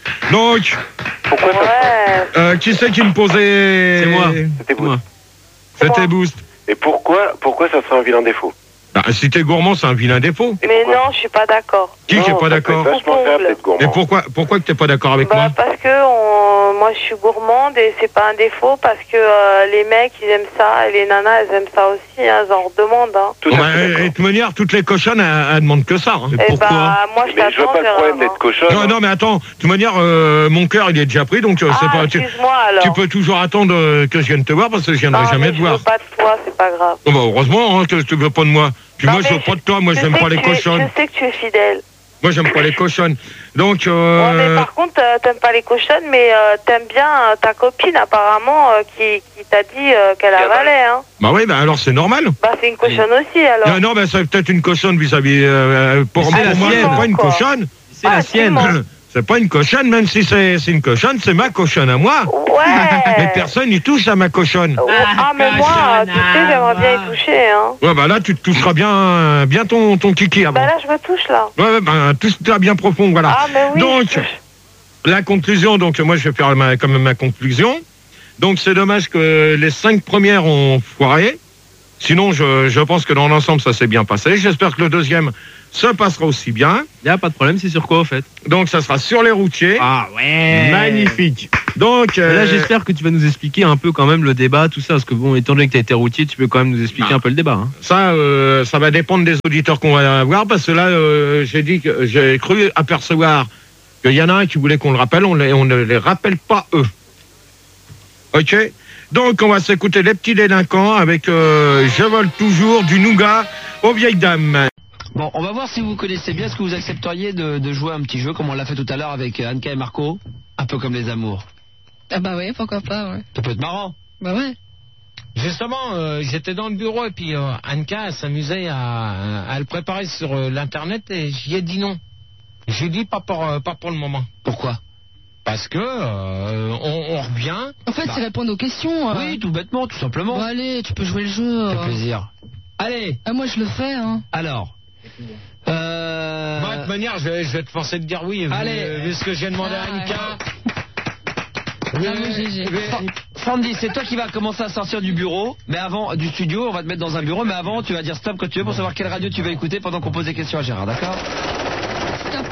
S1: Donc,
S10: Pourquoi ça?
S11: Ouais.
S1: euh, qui c'est qui me posait?
S7: C'est moi.
S10: C'était
S7: Moi.
S10: Boots.
S1: C'était Boost.
S10: Et pourquoi, pourquoi ça serait un vilain défaut?
S1: Bah, si t'es gourmand, c'est un vilain défaut.
S10: Et
S11: Mais
S10: pourquoi?
S11: non, je suis pas d'accord.
S1: Qui qui est
S10: Non,
S1: pas
S10: ça peut
S1: d'accord?
S10: être vachement agréable d'être
S1: Et
S10: gourmand.
S1: pourquoi pourquoi que t'es pas d'accord avec
S11: Bah
S1: moi?
S11: parce que on... moi je suis gourmande et c'est pas un défaut parce que euh, les mecs ils aiment ça et les nanas elles aiment ça aussi, hein, elles en redemandent. Hein.
S10: Tout à
S1: Bah,
S10: fait
S1: et
S10: d'accord.
S1: de toute manière, toutes les cochonnes, elles, elles demandent que ça. hein.
S11: Et bah moi je
S10: Mais je vois
S11: t'attends
S10: pas le
S11: Gérard.
S10: problème d'être
S11: hein.
S10: cochonne.
S1: Non, non, mais attends, de toute manière, euh, mon cœur, il est déjà pris, donc euh, c'est
S11: Ah,
S1: pas. Tu,
S11: excuse-moi alors.
S1: tu peux toujours attendre euh, que je vienne te voir parce que je viendrai
S11: non,
S1: jamais
S11: mais
S1: te
S11: je
S1: voir.
S11: veux pas de toi, c'est pas grave.
S1: Bon, bah, heureusement hein, que tu veux pas de moi. Puis
S11: Non,
S1: moi, je
S11: mais
S1: veux pas de toi, moi,
S11: je
S1: j'aime
S11: sais
S1: pas
S11: que
S1: les
S11: tu es-
S1: cochonnes.
S11: Je sais que tu es fidèle.
S1: Moi, j'aime pas les cochonnes. Donc,
S11: Ouais,
S1: euh,
S11: mais par contre, euh, t'aimes pas les cochonnes, mais euh, t'aimes bien euh, ta copine apparemment euh, qui, qui t'a dit euh, qu'elle avalait. Hein.
S1: bah oui, bah alors c'est normal.
S11: Bah c'est une cochonne aussi alors.
S1: Non, non, bah c'est peut-être une cochonne vis-à-vis. Euh, pour
S7: C'est
S1: pour
S7: la
S1: moi,
S7: sienne,
S1: c'est pas une
S11: quoi.
S1: cochonne.
S7: C'est la
S11: Ah,
S7: sienne.
S11: dis-moi.
S1: C'est pas une cochonne, même si c'est c'est une cochonne, c'est ma cochonne à moi.
S11: Ouais.
S1: Mais personne n'y touche à ma cochonne.
S11: Ah, mais moi, tu sais, j'aimerais bien y toucher, hein.
S1: Ouais, bah là, tu te toucheras bien, bien ton, ton kiki avant.
S11: Bah là, je me touche, là.
S1: Ouais, ouais, bah, touche-toi bien profond, voilà.
S11: Ah, mais oui.
S1: Donc, la conclusion, donc, moi, je vais faire ma, comme ma conclusion. Donc, c'est dommage que les cinq premières ont foiré. Sinon, je, je pense que dans l'ensemble, ça s'est bien passé. J'espère que le deuxième se passera aussi bien.
S7: Il n'y a pas de problème, c'est sur quoi, au fait?
S1: Donc, ça sera sur les routiers.
S7: Ah ouais.
S1: Magnifique. Donc, euh...
S7: là, j'espère que tu vas nous expliquer un peu quand même le débat, tout ça, parce que bon, étant donné que tu as été routier, tu peux quand même nous expliquer ah. un peu le débat. Hein.
S1: Ça, euh, ça va dépendre des auditeurs qu'on va avoir, parce que là, euh, j'ai dit que j'ai cru apercevoir qu'il y en a un qui voulait qu'on le rappelle, on, les, on ne les rappelle pas eux. Ok. Donc, on va s'écouter Les Petits Délinquants avec euh, Je vole toujours du nougat aux vieilles dames.
S13: Bon, on va voir si vous connaissez bien. Est-ce que vous accepteriez de, de jouer un petit jeu comme on l'a fait tout à l'heure avec Anka et Marco? Un peu comme les amours.
S14: Ah bah oui, pourquoi pas, ouais.
S13: Ça peut être marrant.
S14: Bah ouais.
S15: Justement, euh, j'étais dans le bureau et puis euh, Anka s'amusait à, à le préparer sur euh, l'internet et j'y ai dit non. J'ai dit pas pour, euh, pas pour le moment.
S13: Pourquoi?
S15: Parce que euh, on, on revient.
S14: En fait,
S15: bah...
S14: c'est répondre aux questions. Euh...
S13: Oui, tout bêtement, tout simplement.
S14: Bon, allez, tu peux jouer le jeu.
S13: Ça fait
S14: euh...
S13: plaisir. Allez.
S14: Ah, moi, je le fais, hein.
S13: Alors. Euh...
S15: Bon, de toute manière, je, je vais te forcer de dire oui.
S13: Allez.
S15: Vu, vu ce que j'ai demandé
S14: ah,
S15: à Anka.
S14: Oui, oui, oui.
S13: Sandy, c'est toi qui vas commencer à sortir du bureau, mais avant, du studio, on va te mettre dans un bureau, mais avant, tu vas dire stop quand tu veux pour savoir quelle radio tu vas écouter pendant qu'on pose des questions à Gérard, d'accord?
S14: Stop.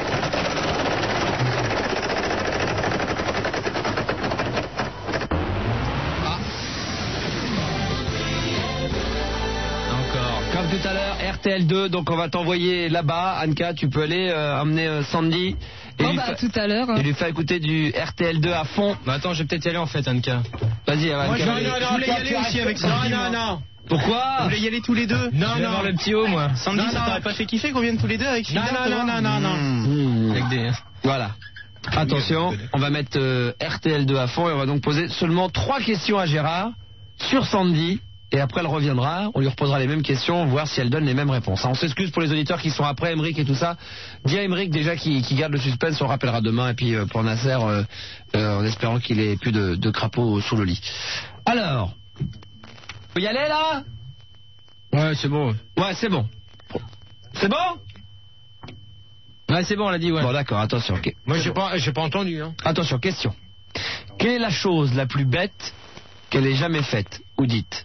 S13: Comme tout à l'heure, R T L deux, donc on va t'envoyer là-bas. Anka, tu peux aller euh, emmener euh, Sandy et,
S14: oh
S13: lui
S14: bah,
S13: fa...
S14: tout à l'heure.
S13: et lui faire écouter du R T L deux à fond.
S15: Bah attends, je vais peut-être y aller en fait, Anka.
S13: Vas-y, Anka.
S15: Moi, je, non, non, je voulais y aller aussi avec Sandy. Non, non, non.
S13: Pourquoi?
S15: Vous voulez y aller tous les deux? Non,
S13: je vais
S15: non.
S13: avoir le petit haut, moi.
S15: Sandy, non, ça non. t'aurait pas fait kiffer qu'on vienne tous les deux avec Philippe? Non, non, non, non, non, non.
S13: Avec des... Voilà. Attention, on va mettre euh, R T L deux à fond et on va donc poser seulement trois questions à Gérard sur Sandy. Et après, elle reviendra, on lui reposera les mêmes questions, voir si elle donne les mêmes réponses. On s'excuse pour les auditeurs qui sont après Emeric et tout ça. Dis à Emeric déjà qui, qui garde le suspense, on rappellera demain. Et puis euh, pour Nasser, euh, euh, en espérant qu'il ait plus de, de crapauds sous le lit. Alors, faut y aller là?
S15: Ouais, c'est bon.
S13: Ouais, c'est bon. C'est bon?
S15: Ouais, c'est bon, on l'a dit, ouais.
S13: Bon, d'accord, attention. Okay.
S15: Moi, j'ai pas, j'ai pas entendu, hein.
S13: Attention, question. Quelle est la chose la plus bête qu'elle ait jamais faite ou dite?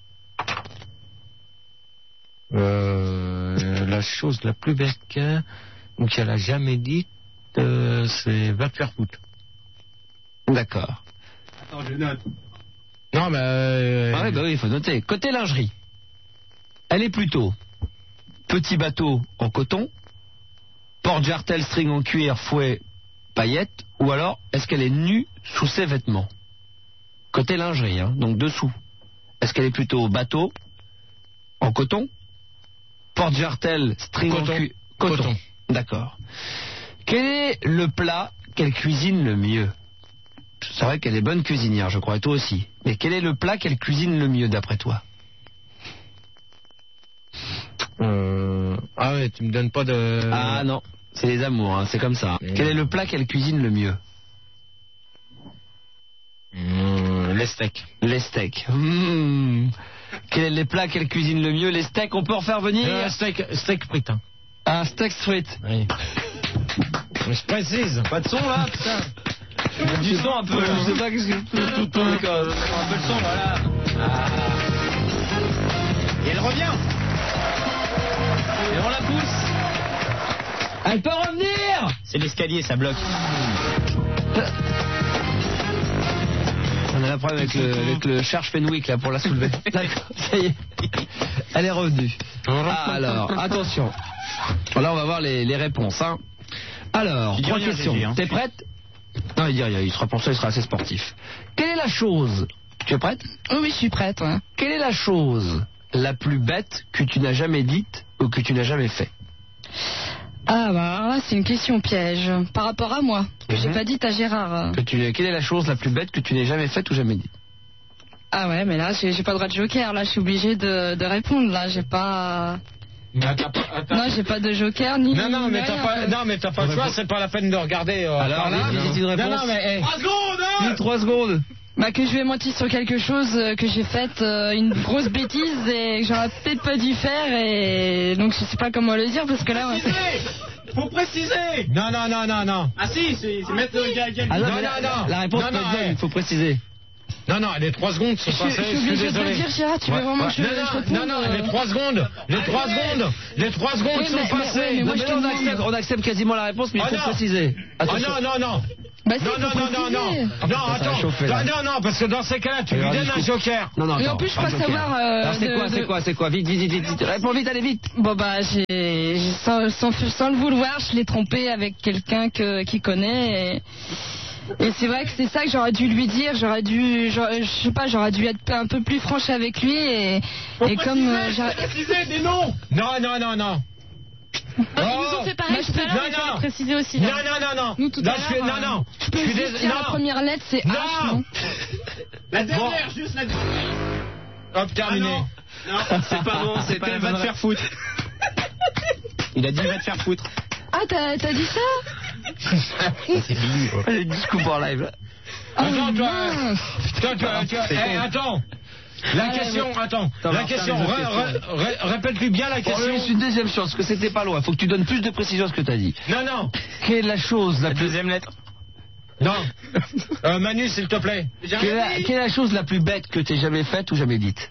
S15: Euh, la chose la plus bête qu'elle qu'elle a jamais dite, euh, c'est va te faire foutre.
S13: D'accord.
S15: Attends, je note. Non, mais... Euh...
S13: Ah oui, bah oui, il faut noter. Côté lingerie, elle est plutôt petit bateau en coton, porte-jartel string en cuir, fouet, paillettes, ou alors est-ce qu'elle est nue sous ses vêtements? Côté lingerie, hein, donc dessous. Est-ce qu'elle est plutôt bateau en coton, porte-jartel string
S15: coton.
S13: en cuir, coton. coton. D'accord. Quel est le plat qu'elle cuisine le mieux? C'est vrai qu'elle est bonne cuisinière, je crois, et toi aussi. Mais quel est le plat qu'elle cuisine le mieux, d'après toi?
S15: euh... Ah ouais, tu me donnes pas de...
S13: Ah non, c'est les amours, hein, c'est comme ça. Mmh. Quel est le plat qu'elle cuisine le mieux?
S15: mmh, Les steaks.
S13: Les steaks. Mmh. Quel est le plat qu'elle cuisine le mieux? Les steaks, on peut en faire venir?
S15: euh, Steak, steak frites. Hein.
S13: Un steak frites.
S15: Oui. Mais je précise.
S13: Pas de son là, putain. Du son un peu, je sais pas qu'est-ce que tout, tout, tout, un peu le son, voilà. Ah.
S15: Et elle revient.
S13: Et on la pousse. Elle peut revenir.
S15: C'est l'escalier, ça bloque.
S13: On a un problème avec le, avec le Charles Fenwick là pour la soulever. D'accord, ça y est. Elle est revenue. Ah, alors, attention. Là, on va voir les, les réponses. Hein. Alors, trois questions. Hein. T'es prête? Non, il dit rien, il sera pour ça, il sera assez sportif. Quelle est la chose... Tu es prête?
S14: Oui, oui, je suis prête. Ouais.
S13: Quelle est la chose la plus bête que tu n'as jamais dite ou que tu n'as jamais fait?
S14: Ah bah là, c'est une question piège. Par rapport à moi, que mm-hmm. j'ai pas dit à Gérard.
S13: Que tu... Quelle est la chose la plus bête que tu n'aies jamais faite ou jamais dite?
S14: Ah ouais, mais là, j'ai, j'ai pas le droit de joker. Là, je suis obligée de, de répondre. Là, j'ai pas...
S15: Mais t'as pas- attends.
S14: Non, j'ai pas de joker ni.
S15: Non, non,
S14: ni
S15: mais t'as
S14: rien,
S15: pas,
S14: quoi.
S15: non, mais t'as pas le choix, c'est pas la peine de regarder. Euh,
S13: Alors,
S15: par là.
S13: vite, vite, une réponse.
S15: Non, non, mais.
S5: trois secondes, hein.
S13: Dis trois secondes.
S14: Bah que je vais mentir sur quelque chose euh, que j'ai fait euh, une grosse bêtise et que j'aurais peut-être pas dû faire et donc je sais pas comment le dire parce que là.
S5: Préciser. Faut préciser.
S15: Non, non, non, non, non.
S5: Ah si, c'est c'est mettre le gars.
S13: Ah non,
S15: Non,
S13: mais la,
S15: non, non.
S13: la réponse
S15: Non,
S13: peut
S15: non,
S13: être bonne,
S15: ouais.
S13: il faut préciser.
S15: Non, non, les trois secondes sont
S14: Je,
S15: passées.
S14: je suis
S15: Je suis
S14: obligée de
S15: désolé.
S14: le dire, Gérard, tu veux
S15: Ouais,
S14: vraiment
S15: ouais.
S14: que je,
S15: non,
S14: je
S15: non,
S14: réponde
S15: non, non,
S14: euh,
S15: les trois secondes, les trois secondes, les trois secondes
S14: Oui,
S15: sont
S14: mais- mais-
S15: passées.
S14: ouais, mais moi,
S13: Non,
S14: je
S13: mais
S14: te
S13: là, on,
S14: demande.
S13: accepte, on accepte quasiment la réponse, mais il
S15: Ah
S13: faut
S15: non.
S13: préciser.
S15: Ah
S13: Attention.
S15: non, non, non.
S14: Bah si,
S15: Non,
S14: faut
S15: non, non, non,
S14: préciser.
S15: non. Non,
S13: ça va
S15: attends.
S13: chauffer, là.
S15: Non, non, parce que dans ces cas-là, tu
S13: Il y
S15: lui
S13: aura
S15: donnes
S13: du
S15: un
S13: coup.
S15: joker.
S13: Non, non,
S14: Et en
S13: attends,
S14: plus, je
S13: un
S14: crois
S13: joker.
S14: savoir, euh,
S13: Alors, c'est
S14: de-
S13: quoi, c'est
S14: de-
S13: quoi, c'est quoi Vite, vite, vite, vite, vite. Réponds vite, allez vite.
S14: Bon bah j'ai j'ai- sans, sans, sans le vouloir, je l'ai trompé avec quelqu'un que qui connaît. Et... Et c'est vrai que c'est ça que j'aurais dû lui dire, j'aurais dû, j'aurais- je sais pas, j'aurais dû être un peu plus franche avec lui et,
S5: Faut
S14: et comme euh,
S5: préciser,
S14: j'ai-
S5: préciser des noms.
S15: Non, non, non, non.
S16: Ils nous ont fait pareil tout à l'heure,
S15: non,
S16: il fallait
S15: non.
S16: préciser aussi.
S15: Non,
S16: là.
S15: non, non, non.
S16: Nous, tout
S15: Là,
S16: à
S15: je suis-
S16: l'heure,
S15: Non,
S16: euh,
S15: non.
S14: je peux
S15: Je suis
S14: juste
S15: dés-
S14: dire
S15: non.
S14: la première lettre, c'est H,
S15: Non.
S14: non
S5: La dernière, juste la dernière.
S15: Hop, terminé.
S5: Ah non, non.
S7: C'est pas bon, c'est pas la
S2: va
S7: bonne
S2: te faire foutre. Il a dit va te faire foutre.
S14: Ah t'as t'as dit ça
S2: C'est fini.
S13: Allez, du scoop en live.
S14: Oh,
S15: Attends, toi,
S14: mince.
S15: toi, toi, toi,
S2: C'est
S15: eh,
S2: con.
S15: attends. La
S14: Ah,
S15: question,
S14: ouais.
S15: attends,
S13: Attends, on
S15: la
S13: va
S15: question,
S13: refaire les
S15: ré-
S13: autres
S15: ré- ré- répète-lui bien la
S13: Bon,
S15: question.
S13: c'est une deuxième chance, parce que c'était pas loin. Faut que tu donnes plus de précision à ce que t'as dit.
S15: Non, non,
S13: Quelle est la chose la
S2: La
S13: plus...
S2: deuxième lettre.
S15: non. Euh, Manu, s'il te plaît.
S5: J'ai
S13: Quelle est,
S5: rien
S13: la,
S5: dit.
S13: quelle est la chose la plus bête que t'aies jamais faite ou jamais dite?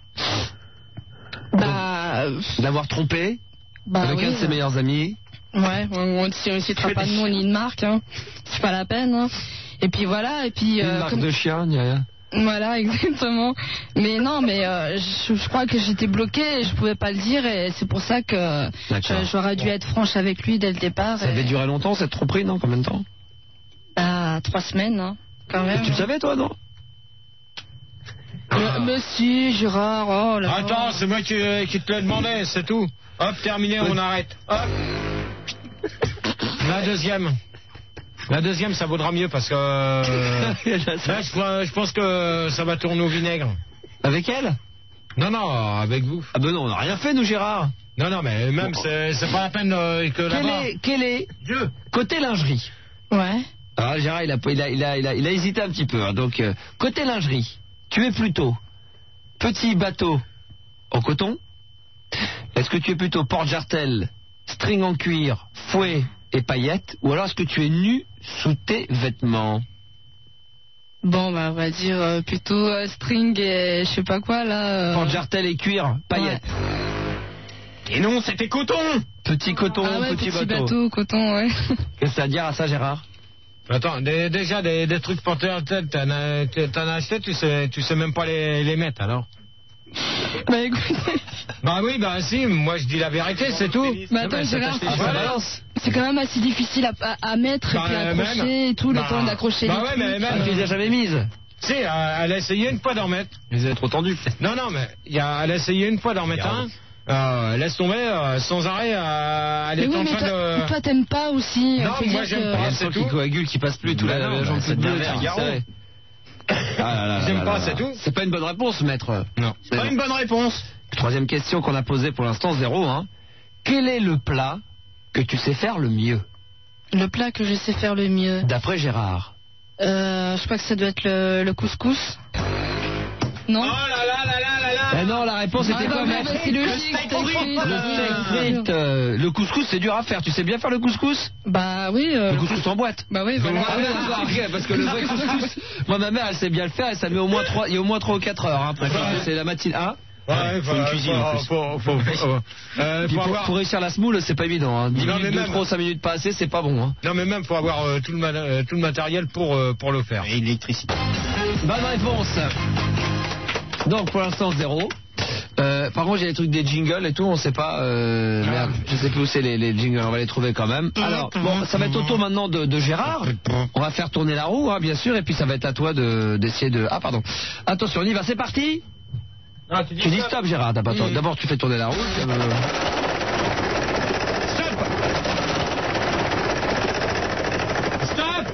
S14: Bah, euh,
S13: D'avoir trompé
S14: bah
S13: avec
S14: oui,
S13: un de ses
S14: euh,
S13: meilleurs amis.
S14: Ouais, on on ne citera pas de nom ni de marque, hein. C'est pas la peine. Hein. Et puis voilà, et puis
S13: Une
S14: euh,
S13: marque
S14: comme-
S13: de chien, ni rien.
S14: voilà, exactement. Mais non, mais euh, je, je crois que j'étais bloquée et je pouvais pas le dire et c'est pour ça que
S13: D'accord.
S14: je- j'aurais dû être franche avec lui dès le départ.
S13: Ça
S14: et-
S13: avait duré longtemps cette tromperie, non? Combien de temps?
S14: Bah, trois semaines, hein, quand même.
S13: Tu le savais, toi, non?
S14: Mais, mais si, Gérard, oh là là.
S15: Attends, c'est moi qui, euh, qui te l'ai demandé, c'est tout. Hop, terminé, on arrête. Hop. La deuxième. La deuxième, ça vaudra mieux parce que euh, là, je, je pense que ça va tourner au vinaigre.
S13: Avec elle?
S15: Non, non, avec vous.
S13: Ah ben non, on n'a rien fait, nous, Gérard.
S15: Non, non, mais même,
S13: Bon.
S15: c'est c'est pas la peine euh, que
S13: Quel
S15: là-bas.
S13: est, quel est,
S15: Dieu.
S13: côté lingerie?
S14: Ouais.
S13: Ah, Gérard, il a, il a, il a, il a, il a hésité un petit peu. Hein, donc, euh, côté lingerie, tu es plutôt petit bateau en coton? Est-ce que tu es plutôt porte-jartel, string en cuir, fouet et paillettes? Ou alors est-ce que tu es nu sous tes vêtements?
S14: Bon, bah, on va dire euh, plutôt euh, string et je sais pas quoi, là. euh.
S13: Porte-jartel et cuir, paillettes.
S15: Et non, c'était coton.
S13: Petit coton,
S14: Ah ouais,
S13: petit,
S14: petit
S13: bateau.
S14: bateau, coton, ouais.
S13: Qu'est-ce que t'as à dire à ça, Gérard?
S15: Attends, des- déjà des, des trucs pour ta tête, t'en as, t'en as acheté, tu sais, tu sais même pas les, les mettre alors.
S14: Bah écoutez,
S15: Bah oui, bah si, moi je dis la vérité, c'est tout.
S14: bah attends, Gérard,
S15: Ah,
S14: c'est-
S15: voilà.
S14: c'est quand même assez difficile à, à, à mettre et
S15: Bah,
S14: puis à
S15: euh,
S14: accrocher
S15: même.
S14: et tout, le
S15: Bah,
S14: temps d'accrocher
S15: bah
S14: les
S15: ouais,
S14: trucs.
S15: mais même-
S13: Ah, tu les as jamais mises?
S15: Si, elle elle a essayé une fois d'en mettre.
S13: Ils avaient trop tendu, peut-être.
S15: Non, non, mais y a, elle a essayé une fois d'en mettre un. Euh, laisse tomber, euh, sans arrêt, euh, elle
S14: Mais
S15: est
S14: oui,
S15: en
S14: mais
S15: train
S14: toi,
S15: de...
S14: mais toi t'aimes pas aussi.
S15: Non,
S14: faut
S15: moi,
S14: dire
S15: j'aime
S14: que-
S15: pas.
S13: Il y a le
S15: c'est
S13: sang qui
S15: tout.
S13: coagule, qui passe plus, tout
S15: Bah
S13: la,
S15: non,
S13: la jambe
S15: bah,
S13: toute
S15: c'est
S13: bleue,
S15: bien
S13: tu
S15: Figaro.
S13: sais. Ah là là
S15: J'aime
S13: là
S15: pas,
S13: là
S15: c'est
S13: là.
S15: tout.
S13: C'est pas une bonne réponse, maître.
S15: Non.
S13: C'est
S15: Pas une bonne réponse.
S13: Troisième question qu'on a posée pour l'instant, zéro. Hein. Quel est le plat que tu sais faire le mieux,
S14: Le plat que je sais faire le mieux,
S13: d'après Gérard?
S14: euh, je crois que ça doit être le, le couscous. Non.
S5: Oh là là là là là là.
S13: Eh non, la réponse
S14: Ah
S13: était
S14: bah,
S13: quoi,
S14: bah,
S13: maître?
S14: bah, c'est logique,
S5: steak
S14: steak
S5: frites.
S14: frites,
S13: Le
S14: euh,
S13: steak frites, euh, le couscous, c'est dur à faire. Tu sais bien faire le couscous?
S14: Bah oui. euh,
S13: Le couscous en boîte.
S14: Bah oui,
S13: Ah
S14: voilà.
S13: ouais, d'accord, ok, parce que le vrai couscous, moi ma mère elle sait bien le faire et ça met au moins trois, il y a au moins trois ou quatre heures. Hein, pour faire- c'est la matinée. Hein.
S15: Ouais,
S2: faut une cuisine, en plus.
S15: Faut, faut, faut, euh,
S13: Puis
S15: faut
S13: pour,
S15: avoir...
S13: pour réussir la semoule, c'est pas évident. Hein. dix
S15: Non,
S13: minutes
S15: mais
S13: de
S15: même-
S13: trop, cinq minutes pas assez, c'est pas bon. Hein.
S15: Non, mais même, faut avoir euh, tout, le ma- euh, tout le matériel pour, euh, pour le faire.
S2: Et l'électricité.
S13: Bonne réponse. Donc pour l'instant zéro. Euh, par contre j'ai les trucs des jingles et tout, on sait pas. Euh, merde, je sais plus où c'est les, les jingles, on va les trouver quand même. Alors bon, ça va être au tour maintenant de, de Gérard. On va faire tourner la roue, hein, bien sûr, et puis ça va être à toi de d'essayer de. Ah pardon. Attention, on y va, c'est parti.
S15: Ah,
S13: Tu dis stop, Gérard. D'abord,
S15: Mm.
S13: d'abord, tu fais tourner la roue. euh,
S15: Stop. Stop.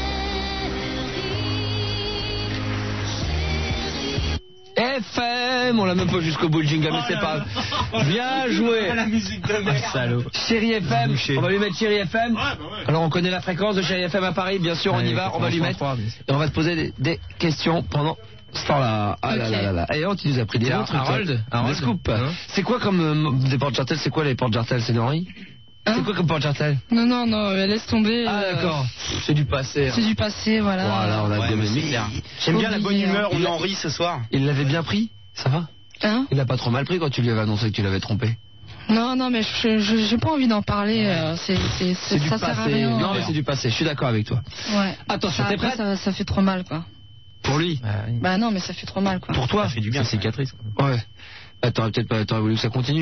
S13: F M même, on l'a même pas jusqu'au bout le jingle, mais c'est pas grave. Bien joué.
S5: La musique de merde.
S13: Salaud. Chérie F M, on va lui mettre Chérie F M. Alors on connaît la fréquence de Chérie F M à Paris, bien sûr, on y va, on va lui mettre. Et on va se poser des, des questions pendant ce temps-là. Ah là là là là. Et on tu nous a pris des bons trucs.
S7: Harold,
S13: Harold. Scoop. C'est quoi comme euh, des porte-jartelles? C'est quoi les porte-jartelles? C'est d'Henri? C'est quoi comme porte-jartelles?
S14: Non, non, non, laisse tomber.
S13: Ah
S14: euh,
S13: d'accord. C'est du passé.
S14: C'est du passé, voilà.
S13: Voilà, on a
S2: Ouais, mais
S13: gommé.
S2: c'est- J'aime bien la bonne humeur, on en rit ce soir.
S13: Il l'avait bien pris? Ça va?
S14: Hein?
S13: Il l'a pas trop mal pris quand tu lui avais annoncé que tu l'avais trompé.
S14: Non, non, mais je je- j'ai pas envie d'en parler. euh, C'est c'est- c'est-
S13: C'est du
S14: ça sert à
S13: passé.
S14: rien.
S13: Non mais c'est du passé, je suis d'accord avec toi.
S14: Ouais.
S13: Attention,
S14: Ça,
S13: t'es
S14: après,
S13: prête?
S14: ça, ça fait trop mal, quoi.
S13: Pour lui?
S14: Bah non, mais ça fait trop mal, quoi.
S13: Pour toi?
S7: Ça fait du bien, cicatrice.
S13: Ouais. Bah, t'aurais peut-être pas, t'aurais voulu que ça continue.